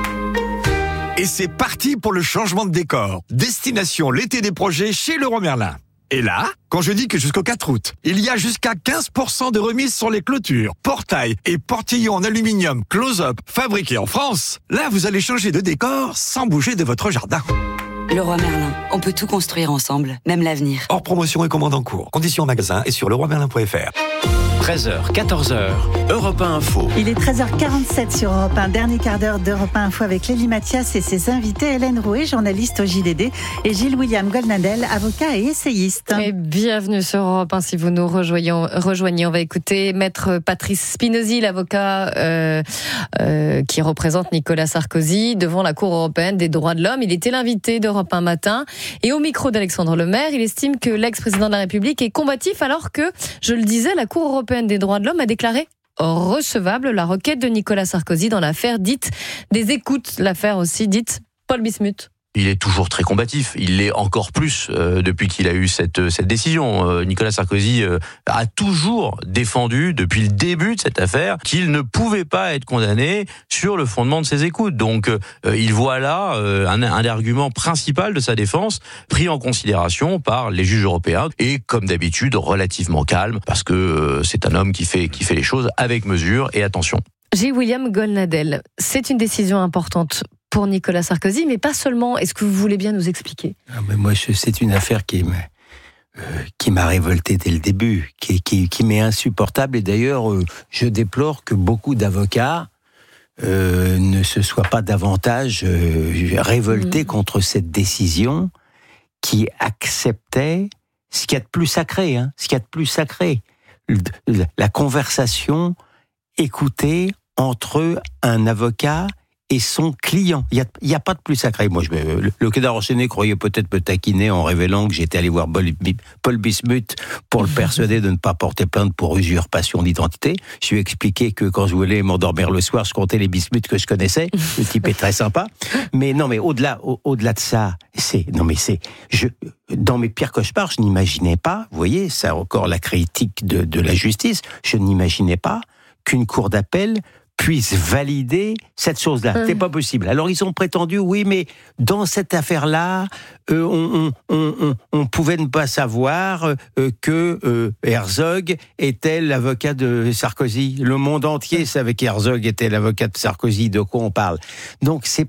Et c'est parti pour le changement de décor. Destination l'été des projets chez Leroy Merlin. Et là, quand je dis que jusqu'au 4 août, il y a jusqu'à 15% de remise sur les clôtures, portails et portillons en aluminium close-up fabriqués en France, là vous allez changer de décor sans bouger de votre jardin. Leroy Merlin, on peut tout construire ensemble, même l'avenir. Hors promotion et commande en cours. Conditions en magasin et sur leroymerlin.fr. 13h, 14h, Europe 1 Info. Il est 13h47 sur Europe 1. Dernier quart d'heure d'Europe 1 Info avec Lélie Mathias et ses invités, Hélène Rouet, journaliste au JDD, et Gilles William Goldnadel, avocat et essayiste. Et bienvenue sur Europe 1. Si vous nous rejoignez, on va écouter Maître Patrice Spinozzi, l'avocat qui représente Nicolas Sarkozy devant la Cour européenne des droits de l'homme. Il était l'invité d'Europe 1 matin. Et au micro d'Alexandre Lemaire, il estime que l'ex-président de la République est combatif alors que, je le disais, la Cour européenne des droits de l'homme a déclaré recevable la requête de Nicolas Sarkozy dans l'affaire dite des écoutes, l'affaire aussi dite Paul Bismuth. Il est toujours très combatif. Il l'est encore plus depuis qu'il a eu cette décision. Nicolas Sarkozy a toujours défendu, depuis le début de cette affaire, qu'il ne pouvait pas être condamné sur le fondement de ses écoutes. Donc, il voit là un argument principal de sa défense pris en considération par les juges européens et, comme d'habitude, relativement calme parce que c'est un homme qui fait les choses avec mesure et attention. J. William Goldnadel, c'est une décision importante pour Nicolas Sarkozy, mais pas seulement. Est-ce que vous voulez bien nous expliquer ? Mais moi, c'est une affaire qui m'a révolté dès le début, qui m'est insupportable. Et d'ailleurs, je déplore que beaucoup d'avocats ne se soient pas davantage révoltés contre cette décision qui acceptait ce qu'il y a de plus sacré, la conversation écoutée entre un avocat et son client. Il y a pas de plus sacré. Moi, le Quai d'Orsay croyait peut-être me taquiner en révélant que j'étais allé voir Paul Bismuth pour le persuader de ne pas porter plainte pour usurpation d'identité. Je lui ai expliqué que quand je voulais m'endormir le soir, je comptais les Bismuth que je connaissais. Le type est très sympa. Mais non, mais au-delà de ça, dans mes pires cauchemars, je n'imaginais pas, vous voyez, c'est encore la critique de la justice, je n'imaginais pas qu'une cour d'appel puisse valider cette chose-là. C'est pas possible. Alors ils ont prétendu, oui, mais dans cette affaire-là, on pouvait ne pas savoir que Herzog était l'avocat de Sarkozy. Le monde entier savait qu'Herzog était l'avocat de Sarkozy. De quoi on parle ? Donc c'est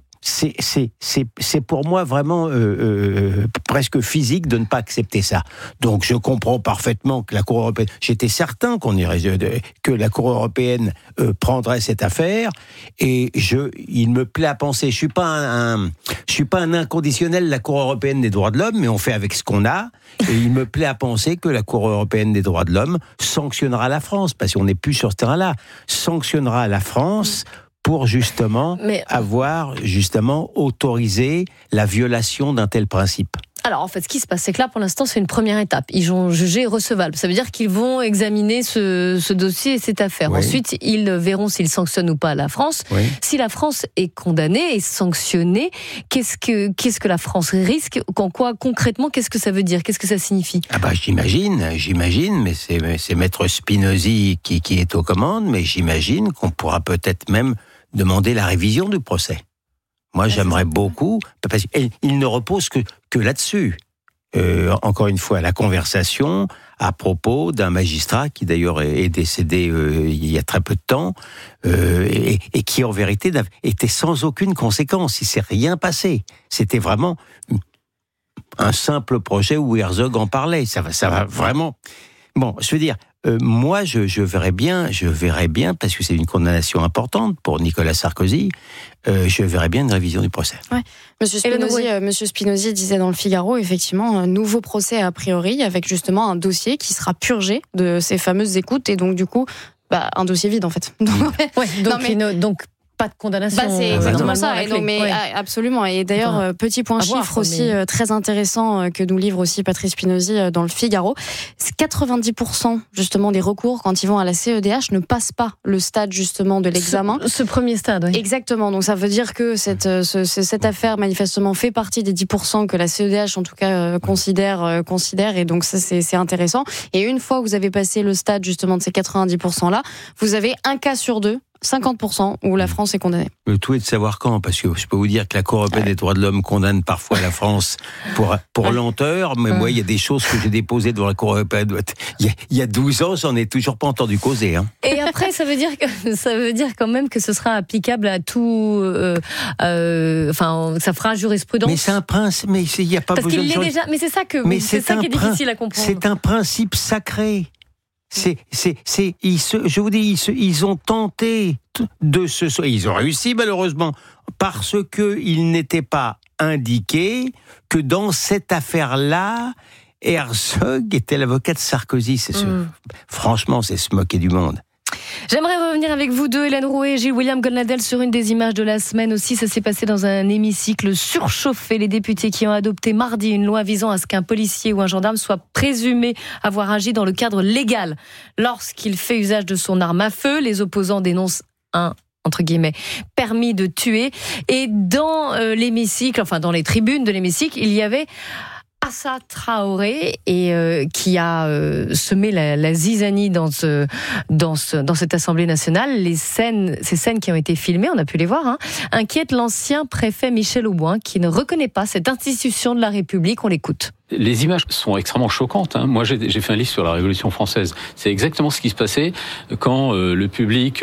pour moi vraiment presque physique de ne pas accepter ça. Donc je comprends parfaitement que la Cour européenne, j'étais certain que la Cour européenne prendrait cette affaire, et il me plaît à penser, je suis pas un inconditionnel de la Cour européenne des droits de l'homme, mais on fait avec ce qu'on a, et il me plaît à penser que la Cour européenne des droits de l'homme sanctionnera la France, parce qu'on n'est plus sur ce terrain-là, sanctionnera la France pour justement avoir autorisé la violation d'un tel principe. Alors en fait, ce qui se passe, c'est que là, pour l'instant, c'est une première étape. Ils ont jugé recevable. Ça veut dire qu'ils vont examiner ce dossier et cette affaire. Oui. Ensuite, ils verront s'ils sanctionnent ou pas la France. Oui. Si la France est condamnée et sanctionnée, qu'est-ce que la France risque ? Concrètement, qu'est-ce que ça veut dire ? Qu'est-ce que ça signifie ? J'imagine, mais c'est Maître Spinozzi qui est aux commandes, mais j'imagine qu'on pourra peut-être même demander la révision du procès. Moi, j'aimerais beaucoup, parce qu'il ne repose que là-dessus. Encore une fois, la conversation à propos d'un magistrat qui d'ailleurs est décédé il y a très peu de temps, et qui en vérité était sans aucune conséquence. Il s'est rien passé. C'était vraiment un simple projet où Herzog en parlait. Ça va vraiment. Bon, je veux dire, moi, je verrais bien, parce que c'est une condamnation importante pour Nicolas Sarkozy, je verrais bien une révision du procès. Ouais. Monsieur Spinozzi disait dans le Figaro, effectivement, un nouveau procès a priori, avec justement un dossier qui sera purgé de ces fameuses écoutes, et donc du coup, un dossier vide en fait. Donc pas de condamnation. C'est exactement ça. Absolument. Et d'ailleurs, petit point chiffre aussi très intéressant que nous livre aussi Patrice Spinozzi dans le Figaro. 90% justement des recours, quand ils vont à la CEDH, ne passent pas le stade justement de l'examen. Ce premier stade, oui. Exactement. Donc ça veut dire que cette affaire manifestement fait partie des 10% que la CEDH en tout cas considère. Et donc ça c'est intéressant. Et une fois que vous avez passé le stade justement de ces 90% là, vous avez un cas sur deux, 50% où la France est condamnée. Le tout est de savoir quand, parce que je peux vous dire que la Cour européenne des droits de l'homme condamne parfois la France pour lenteur, mais moi, il y a des choses que j'ai déposées devant la Cour européenne il y a 12 ans, j'en ai toujours pas entendu causer. Hein. Et après, ça veut dire quand même que ce sera applicable à tout, ça fera jurisprudence. Mais c'est un principe, mais il n'y a pas besoin de... Mais c'est ça qui est difficile à comprendre. C'est un principe sacré. Je vous dis, ils ont tenté ils ont réussi malheureusement, parce qu'il n'était pas indiqué que dans cette affaire-là, Herzog était l'avocat de Sarkozy. Franchement, c'est se moquer du monde. J'aimerais revenir avec vous deux, Hélène Rouet et J. William Goldnadel, sur une des images de la semaine aussi. Ça s'est passé dans un hémicycle surchauffé. Les députés qui ont adopté mardi une loi visant à ce qu'un policier ou un gendarme soit présumé avoir agi dans le cadre légal lorsqu'il fait usage de son arme à feu. Les opposants dénoncent un entre guillemets, permis de tuer. Et dans l'hémicycle, enfin dans les tribunes de l'hémicycle, il y avait Assa Traoré qui a semé la zizanie dans cette Assemblée nationale. Ces scènes qui ont été filmées, on a pu les voir, inquiètent l'ancien préfet Michel Auboin qui ne reconnaît pas cette institution de la République. On l'écoute. Les images sont extrêmement choquantes. Moi, j'ai fait un livre sur la Révolution française. C'est exactement ce qui se passait quand le public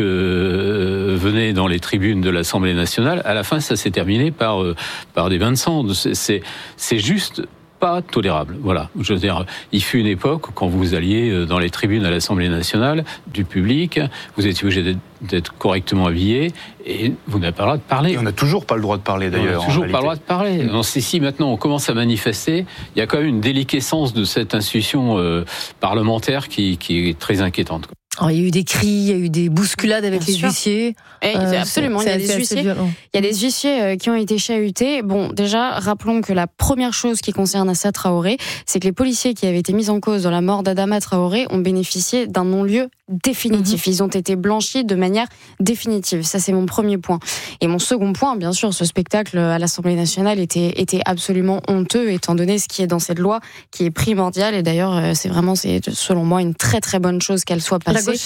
venait dans les tribunes de l'Assemblée nationale. À la fin, ça s'est terminé par des bains de sang. C'est juste pas tolérable. Voilà. Je veux dire, il fut une époque quand vous alliez dans les tribunes à l'Assemblée nationale du public, vous étiez obligé d'être correctement habillé et vous n'avez pas le droit de parler. Et on n'a toujours pas le droit de parler d'ailleurs. On n'a toujours pas le droit de parler. Non, si maintenant on commence à manifester, il y a quand même une déliquescence de cette institution parlementaire qui est très inquiétante. Alors, il y a eu des cris, il y a eu des bousculades avec les huissiers. Absolument, il y a des huissiers qui ont été chahutés. Bon, déjà, rappelons que la première chose qui concerne Assa Traoré, c'est que les policiers qui avaient été mis en cause dans la mort d'Adama Traoré ont bénéficié d'un non-lieu définitif. Ils ont été blanchis de manière définitive. Ça, c'est mon premier point. Et mon second point, bien sûr, ce spectacle à l'Assemblée nationale était absolument honteux, étant donné ce qui est dans cette loi, qui est primordial. Et d'ailleurs, c'est selon moi une très très bonne chose qu'elle soit passée. La gauche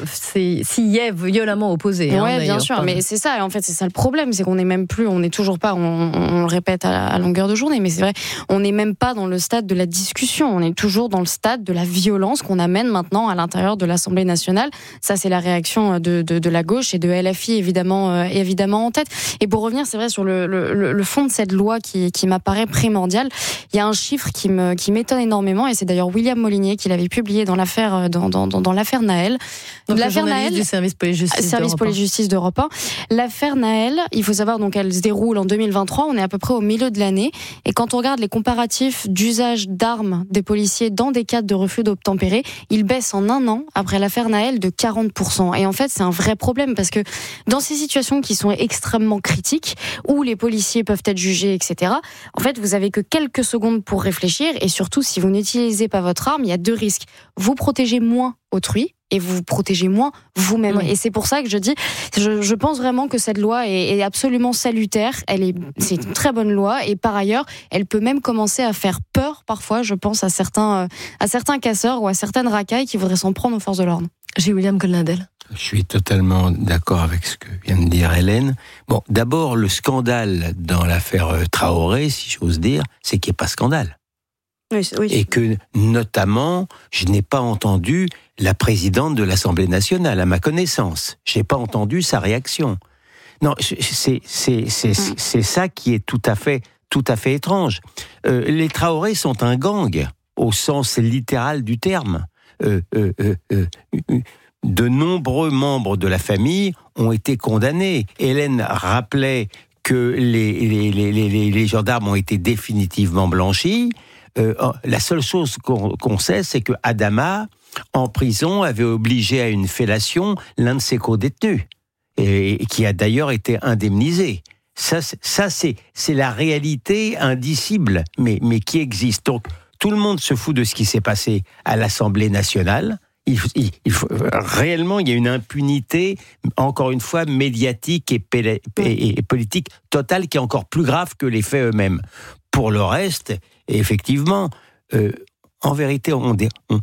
s'y est violemment opposée. Oui, bien sûr, mais c'est ça. En fait, c'est ça le problème, c'est qu'on n'est même plus, on n'est toujours pas, on le répète à longueur de journée, mais c'est vrai, on n'est même pas dans le stade de la discussion. On est toujours dans le stade de la violence qu'on amène maintenant à l'intérieur de l'Assemblée nationale. Ça, c'est la réaction de la gauche et de LFI évidemment en tête. Et pour revenir, c'est vrai, sur le fond de cette loi qui m'apparaît primordial, il y a un chiffre qui m'étonne énormément, et c'est d'ailleurs William Molinier qui l'avait publié dans l'affaire Naël. Donc l'affaire Naël du service police-justice d'Europe 1. L'affaire Naël, il faut savoir, donc elle se déroule en 2023, on est à peu près au milieu de l'année, et quand on regarde les comparatifs d'usage d'armes des policiers dans des cas de refus d'obtempérer, ils baissent en un an après l'affaire Naël de 40%. Et en fait, c'est un vrai problème, parce que dans ces situations qui sont extrêmement critiques, où les policiers peuvent être jugés, etc., en fait, vous avez que quelques secondes pour réfléchir, et surtout, si vous n'utilisez pas votre arme, il y a deux risques. Vous protégez moins autrui, et vous vous protégez moins vous-même. Oui. Et c'est pour ça que je dis, je pense vraiment que cette loi est absolument salutaire. C'est une très bonne loi, et par ailleurs, elle peut même commencer à faire peur parfois, je pense, à certains casseurs ou à certaines racailles qui voudraient s'en prendre aux forces de l'ordre. J'ai William Goldnadel. Je suis totalement d'accord avec ce que vient de dire Hélène. Bon, d'abord, le scandale dans l'affaire Traoré, si j'ose dire, c'est qu'il n'y ait pas scandale. Oui. Et que, notamment, je n'ai pas entendu la présidente de l'Assemblée nationale, à ma connaissance. Je n'ai pas entendu sa réaction. Non, c'est ça qui est tout à fait étrange. Les Traoré sont un gang, au sens littéral du terme. De nombreux membres de la famille ont été condamnés. Hélène rappelait que les gendarmes ont été définitivement blanchis. La seule chose qu'on sait, c'est que Adama, en prison, avait obligé à une fellation l'un de ses co-détenus, et qui a d'ailleurs été indemnisé. Ça c'est la réalité indicible, mais qui existe. Donc, tout le monde se fout de ce qui s'est passé à l'Assemblée nationale. Réellement, il y a une impunité, encore une fois, médiatique et politique totale, qui est encore plus grave que les faits eux-mêmes. Pour le reste, effectivement, en vérité, on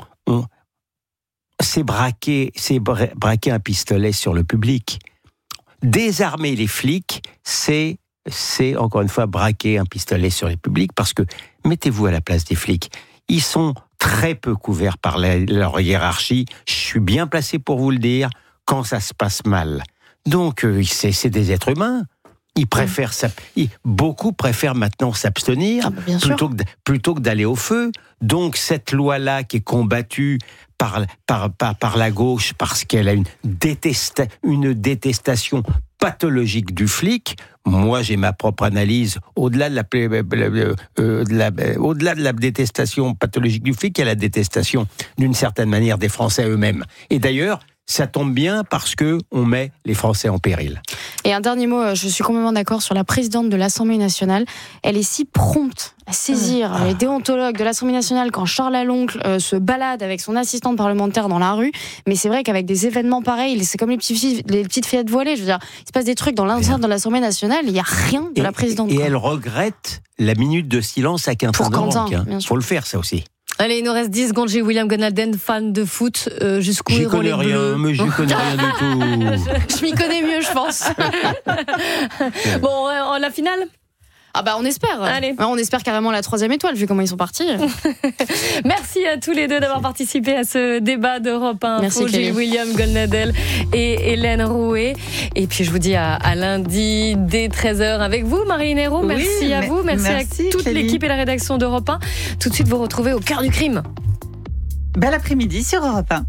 c'est braquer un pistolet sur le public. Désarmer les flics, c'est encore une fois braquer un pistolet sur les publics, parce que, mettez-vous à la place des flics, ils sont très peu couverts par leur hiérarchie. Je suis bien placé pour vous le dire, quand ça se passe mal. Donc, c'est des êtres humains. Beaucoup préfèrent maintenant s'abstenir plutôt que d'aller au feu. Donc, cette loi-là qui est combattue par la gauche, parce qu'elle a une détestation pathologique du flic. Moi, j'ai ma propre analyse. Au-delà de la détestation pathologique du flic, il y a la détestation, d'une certaine manière, des Français eux-mêmes. Et d'ailleurs, ça tombe bien parce que on met les Français en péril. Et un dernier mot, je suis complètement d'accord sur la présidente de l'Assemblée nationale. Elle est si prompte à saisir les déontologues de l'Assemblée nationale quand Charles Laloncle se balade avec son assistante parlementaire dans la rue. Mais c'est vrai qu'avec des événements pareils, c'est comme les petites fillettes voilées. Je veux dire, il se passe des trucs dans l'enceinte de l'Assemblée nationale, il n'y a rien de la présidente. Et elle regrette la minute de silence à Quentin de Manque. Faut le faire, ça aussi. Allez, il nous reste 10 secondes. J'ai William Gonalden, fan de foot. Jusqu'où j'y connais rien, mais j'y connais rien du tout. Je m'y connais mieux, je pense. Bon, la finale ? On espère. Allez. On espère carrément la 3e étoile, vu comment ils sont partis. Merci à tous les deux d'avoir participé à ce débat d'Europe 1. Merci, Gilles William Golnadel et Hélène Rouet. Et puis je vous dis à lundi dès 13h avec vous, Marie Hérault. Merci à vous. Merci à toute l'équipe et la rédaction d'Europe 1. Tout de suite, vous retrouvez au cœur du crime. Bel après-midi sur Europe 1.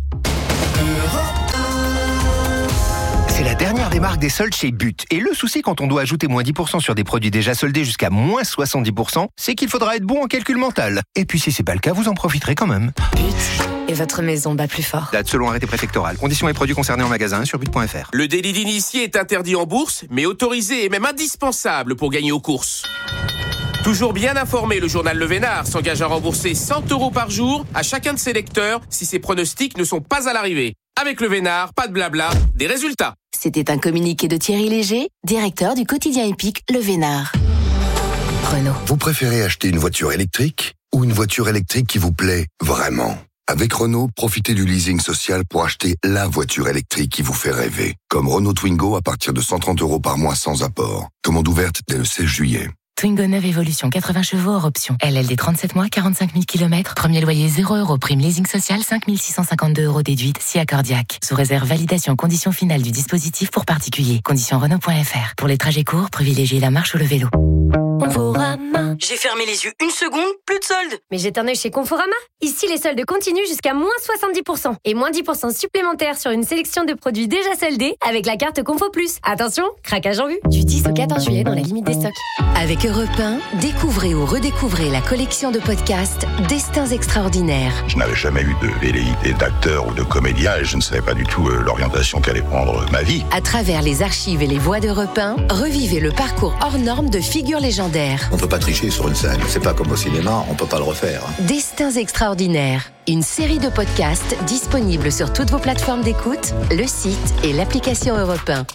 C'est la dernière des marques des soldes chez But. Et le souci quand on doit ajouter moins 10% sur des produits déjà soldés jusqu'à moins 70%, c'est qu'il faudra être bon en calcul mental. Et puis si c'est pas le cas, vous en profiterez quand même. But. Et votre maison bat plus fort. Date selon arrêté préfectoral. Conditions et produits concernés en magasin sur but.fr. Le délit d'initié est interdit en bourse, mais autorisé et même indispensable pour gagner aux courses. Toujours bien informé, le journal Le Vénard s'engage à rembourser 100 € par jour à chacun de ses lecteurs si ses pronostics ne sont pas à l'arrivée. Avec Le Vénard, pas de blabla, des résultats. C'était un communiqué de Thierry Léger, directeur du quotidien épique Le Vénard. Renault. Vous préférez acheter une voiture électrique ou une voiture électrique qui vous plaît vraiment ? Avec Renault, profitez du leasing social pour acheter la voiture électrique qui vous fait rêver. Comme Renault Twingo à partir de 130 € par mois sans apport. Commande ouverte dès le 16 juillet. Twingo 9 Evolution 80 chevaux hors option. LLD 37 mois, 45 000 km. Premier loyer 0 €. Prime leasing social 5 652 € déduite si accordiaque. Sous réserve validation condition finale du dispositif pour particulier. Conditions Renault.fr. Pour les trajets courts, privilégiez la marche ou le vélo. Conforama. J'ai fermé les yeux une seconde, plus de soldes. Mais jette un œil chez Conforama. Ici, les soldes continuent jusqu'à moins 70%. Et moins 10% supplémentaires sur une sélection de produits déjà soldés avec la carte Confo Plus. Attention, craquage en vue. Du 10 au 14 juillet dans la limite des stocks. Avec Europe 1, découvrez ou redécouvrez la collection de podcasts Destins extraordinaires. Je n'avais jamais eu de velléité d'acteur ou de comédien et je ne savais pas du tout l'orientation qu'allait prendre ma vie. À travers les archives et les voix d'Europe 1, revivez le parcours hors norme de figures légendaires. On ne peut pas tricher sur une scène. C'est pas comme au cinéma, on peut pas le refaire. Destins extraordinaires. Une série de podcasts disponibles sur toutes vos plateformes d'écoute, le site et l'application Europe 1.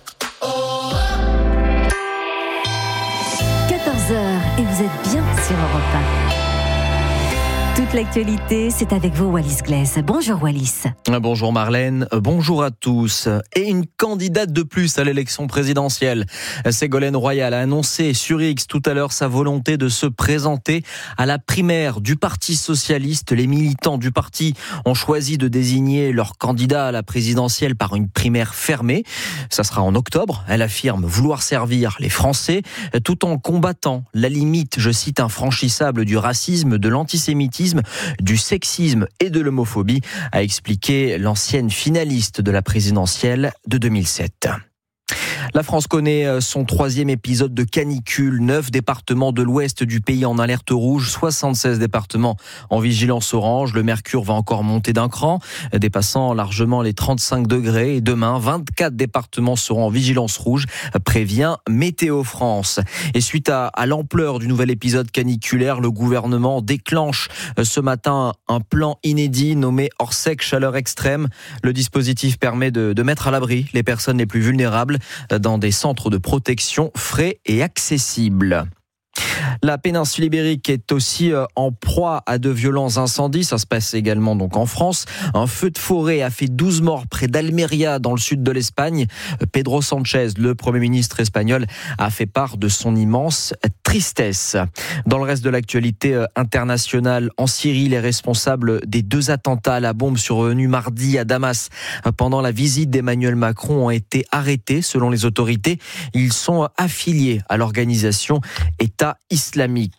14h et vous êtes bien sur Europe 1. Toute l'actualité, c'est avec vous, Wallis Glaise. Bonjour Wallis. Bonjour Marlène, bonjour à tous. Et une candidate de plus à l'élection présidentielle. Ségolène Royal a annoncé sur X tout à l'heure sa volonté de se présenter à la primaire du Parti socialiste. Les militants du parti ont choisi de désigner leur candidat à la présidentielle par une primaire fermée. Ça sera en octobre. Elle affirme vouloir servir les Français tout en combattant la limite, je cite, infranchissable du racisme, de l'antisémitisme, du sexisme et de l'homophobie, a expliqué l'ancienne finaliste de la présidentielle de 2007. La France connaît son 3e épisode de canicule. 9 départements de l'ouest du pays en alerte rouge, 76 départements en vigilance orange. Le mercure va encore monter d'un cran, dépassant largement les 35 degrés. Et demain, 24 départements seront en vigilance rouge, prévient Météo France. Et suite à l'ampleur du nouvel épisode caniculaire, le gouvernement déclenche ce matin un plan inédit nommé Orsec Chaleur Extrême. Le dispositif permet de mettre à l'abri les personnes les plus vulnérables dans des centres de protection frais et accessibles. La péninsule ibérique est aussi en proie à de violents incendies. Ça se passe également donc en France. Un feu de forêt a fait 12 morts près d'Almeria, dans le sud de l'Espagne. Pedro Sánchez, le Premier ministre espagnol, a fait part de son immense tristesse. Dans le reste de l'actualité internationale, en Syrie, les responsables des 2 attentats à la bombe survenus mardi à Damas pendant la visite d'Emmanuel Macron ont été arrêtés. Selon les autorités, ils sont affiliés à l'organisation État islamique.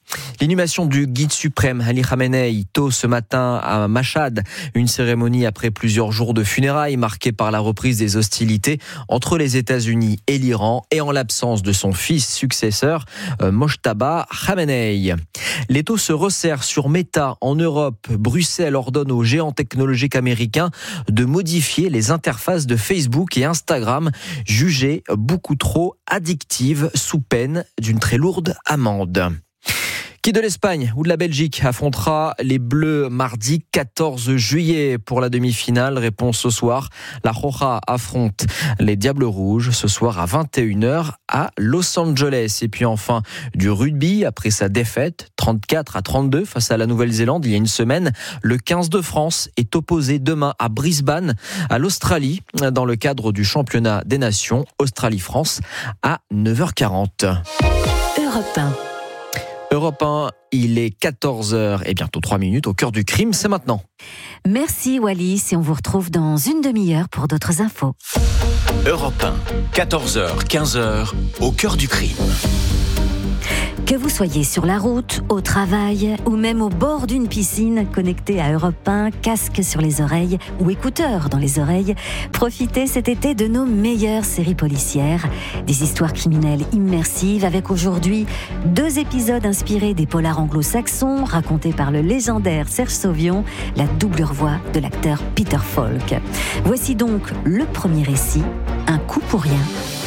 L'inhumation du guide suprême Ali Khamenei tôt ce matin à Mashhad, une cérémonie après plusieurs jours de funérailles marquée par la reprise des hostilités entre les États-Unis et l'Iran et en l'absence de son fils successeur Mojtaba Khamenei. L'étau se resserre sur Meta en Europe. Bruxelles ordonne aux géants technologiques américains de modifier les interfaces de Facebook et Instagram jugées beaucoup trop addictives sous peine d'une très lourde amende. Qui de l'Espagne ou de la Belgique affrontera les Bleus mardi 14 juillet pour la demi-finale? Réponse ce soir. La Roja affronte les Diables Rouges ce soir à 21h à Los Angeles. Et puis enfin, du rugby après sa défaite 34-32 face à la Nouvelle-Zélande il y a une semaine. Le 15 de France est opposé demain à Brisbane, à l'Australie, dans le cadre du championnat des nations Australie-France à 9h40. Europe 1. Europe 1, il est 14h et bientôt 3 minutes au cœur du crime, c'est maintenant. Merci Wallis et on vous retrouve dans une demi-heure pour d'autres infos. Europe 1, 14h, 15h, au cœur du crime. Que vous soyez sur la route, au travail ou même au bord d'une piscine, connecté à Europe 1, casque sur les oreilles ou écouteurs dans les oreilles, profitez cet été de nos meilleures séries policières. Des histoires criminelles immersives avec aujourd'hui 2 épisodes inspirés des polars anglo-saxons racontés par le légendaire Serge Sauvion, la double voix de l'acteur Peter Falk. Voici donc le premier récit, Un coup pour rien.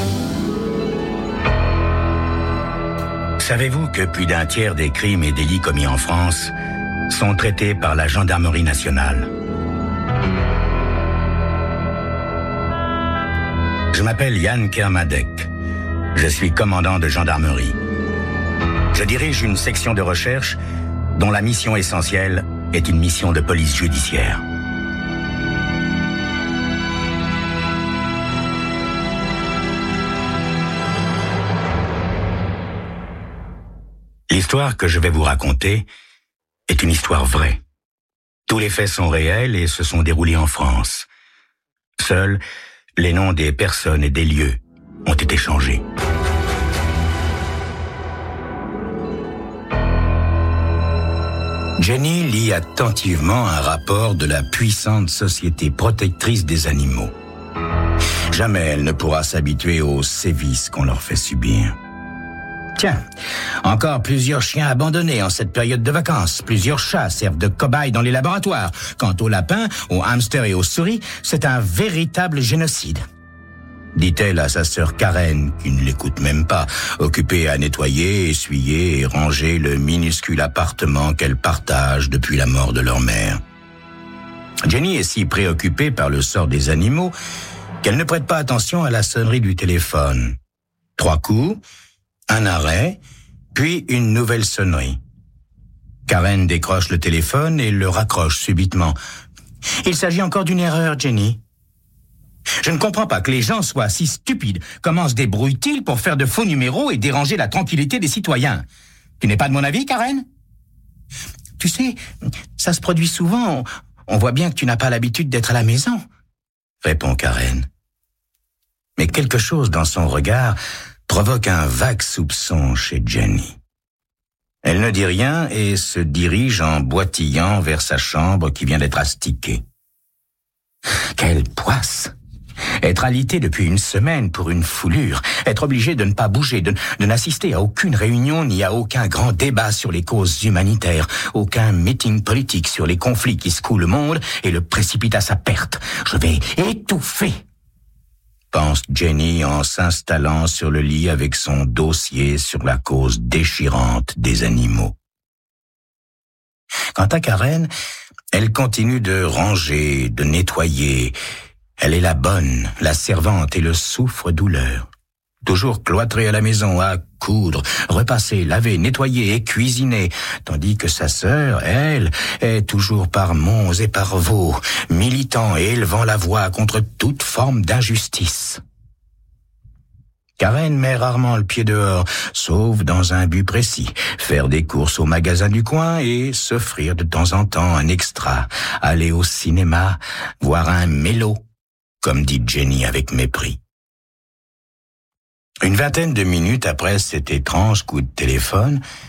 Savez-vous que plus d'un tiers des crimes et délits commis en France sont traités par la gendarmerie nationale? Je m'appelle Yann Kermadec. Je suis commandant de gendarmerie. Je dirige une section de recherche dont la mission essentielle est une mission de police judiciaire. L'histoire que je vais vous raconter est une histoire vraie. Tous les faits sont réels et se sont déroulés en France. Seuls les noms des personnes et des lieux ont été changés. Jenny lit attentivement un rapport de la puissante Société protectrice des animaux. Jamais elle ne pourra s'habituer aux sévices qu'on leur fait subir. Tiens, encore plusieurs chiens abandonnés en cette période de vacances. Plusieurs chats servent de cobayes dans les laboratoires. Quant aux lapins, aux hamsters et aux souris, c'est un véritable génocide. Dit-elle à sa sœur Karen, qui ne l'écoute même pas, occupée à nettoyer, essuyer et ranger le minuscule appartement qu'elle partage depuis la mort de leur mère. Jenny est si préoccupée par le sort des animaux qu'elle ne prête pas attention à la sonnerie du téléphone. 3 coups, un arrêt, puis une nouvelle sonnerie. Karen décroche le téléphone et le raccroche subitement. « Il s'agit encore d'une erreur, Jenny. Je ne comprends pas que les gens soient si stupides. Comment se débrouillent-ils pour faire de faux numéros et déranger la tranquillité des citoyens? Tu n'es pas de mon avis, Karen? Tu sais, ça se produit souvent. On voit bien que tu n'as pas l'habitude d'être à la maison, » répond Karen. Mais quelque chose dans son regard provoque un vague soupçon chez Jenny. Elle ne dit rien et se dirige en boitillant vers sa chambre qui vient d'être astiquée. Quelle poisse! Être alité depuis une semaine pour une foulure, être obligé de ne pas bouger, de n'assister à aucune réunion ni à aucun grand débat sur les causes humanitaires, aucun meeting politique sur les conflits qui secouent le monde et le précipitent à sa perte. Je vais étouffer, pense Jenny en s'installant sur le lit avec son dossier sur la cause déchirante des animaux. Quant à Karen, elle continue de ranger, de nettoyer. Elle est la bonne, la servante et le souffre-douleur. Toujours cloîtrée à la maison à coudre, repasser, laver, nettoyer et cuisiner, tandis que sa sœur, elle, est toujours par monts et par vaux, militant et élevant la voix contre toute forme d'injustice. Karen met rarement le pied dehors, sauf dans un but précis, faire des courses au magasin du coin et s'offrir de temps en temps un extra, aller au cinéma, voir un mélo, comme dit Jenny avec mépris. Une vingtaine de minutes après cet étrange coup de téléphone,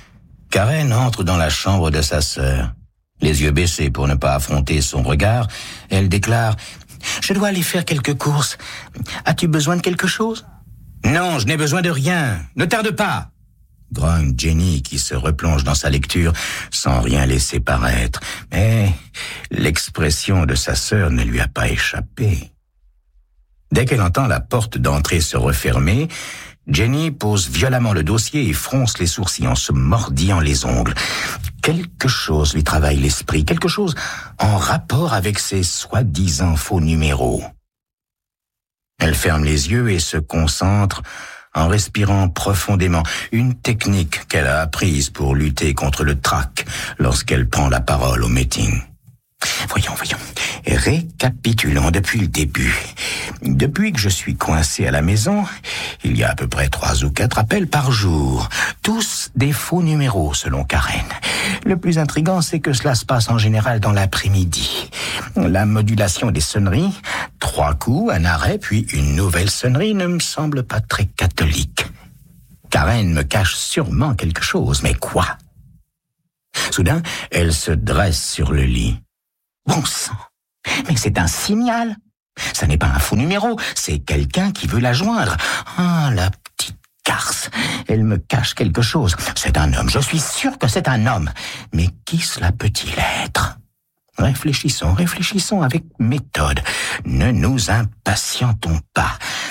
Karen entre dans la chambre de sa sœur. Les yeux baissés pour ne pas affronter son regard, elle déclare « Je dois aller faire quelques courses. As-tu besoin de quelque chose ?»« Non, je n'ai besoin de rien. Ne tarde pas !» grogne Jenny qui se replonge dans sa lecture sans rien laisser paraître. Mais l'expression de sa sœur ne lui a pas échappé. Dès qu'elle entend la porte d'entrée se refermer, Jenny pose violemment le dossier et fronce les sourcils en se mordillant les ongles. Quelque chose lui travaille l'esprit, quelque chose en rapport avec ces soi-disant faux numéros. Elle ferme les yeux et se concentre en respirant profondément, une technique qu'elle a apprise pour lutter contre le trac lorsqu'elle prend la parole au meeting. Voyons. Récapitulons depuis le début. Depuis que je suis coincé à la maison, il y a à peu près 3 ou 4 appels par jour. Tous des faux numéros, selon Karen. Le plus intriguant, c'est que cela se passe en général dans l'après-midi. La modulation des sonneries, 3 coups, un arrêt, puis une nouvelle sonnerie ne me semble pas très catholique. Karen me cache sûrement quelque chose, mais quoi? Soudain, elle se dresse sur le lit. Bon sang, mais c'est un signal. Ça n'est pas un faux numéro, c'est quelqu'un qui veut la joindre. Ah, la petite garce, elle me cache quelque chose. C'est un homme, je suis sûr que c'est un homme. Mais qui cela peut-il être? Réfléchissons avec méthode. Ne nous impatientons pas.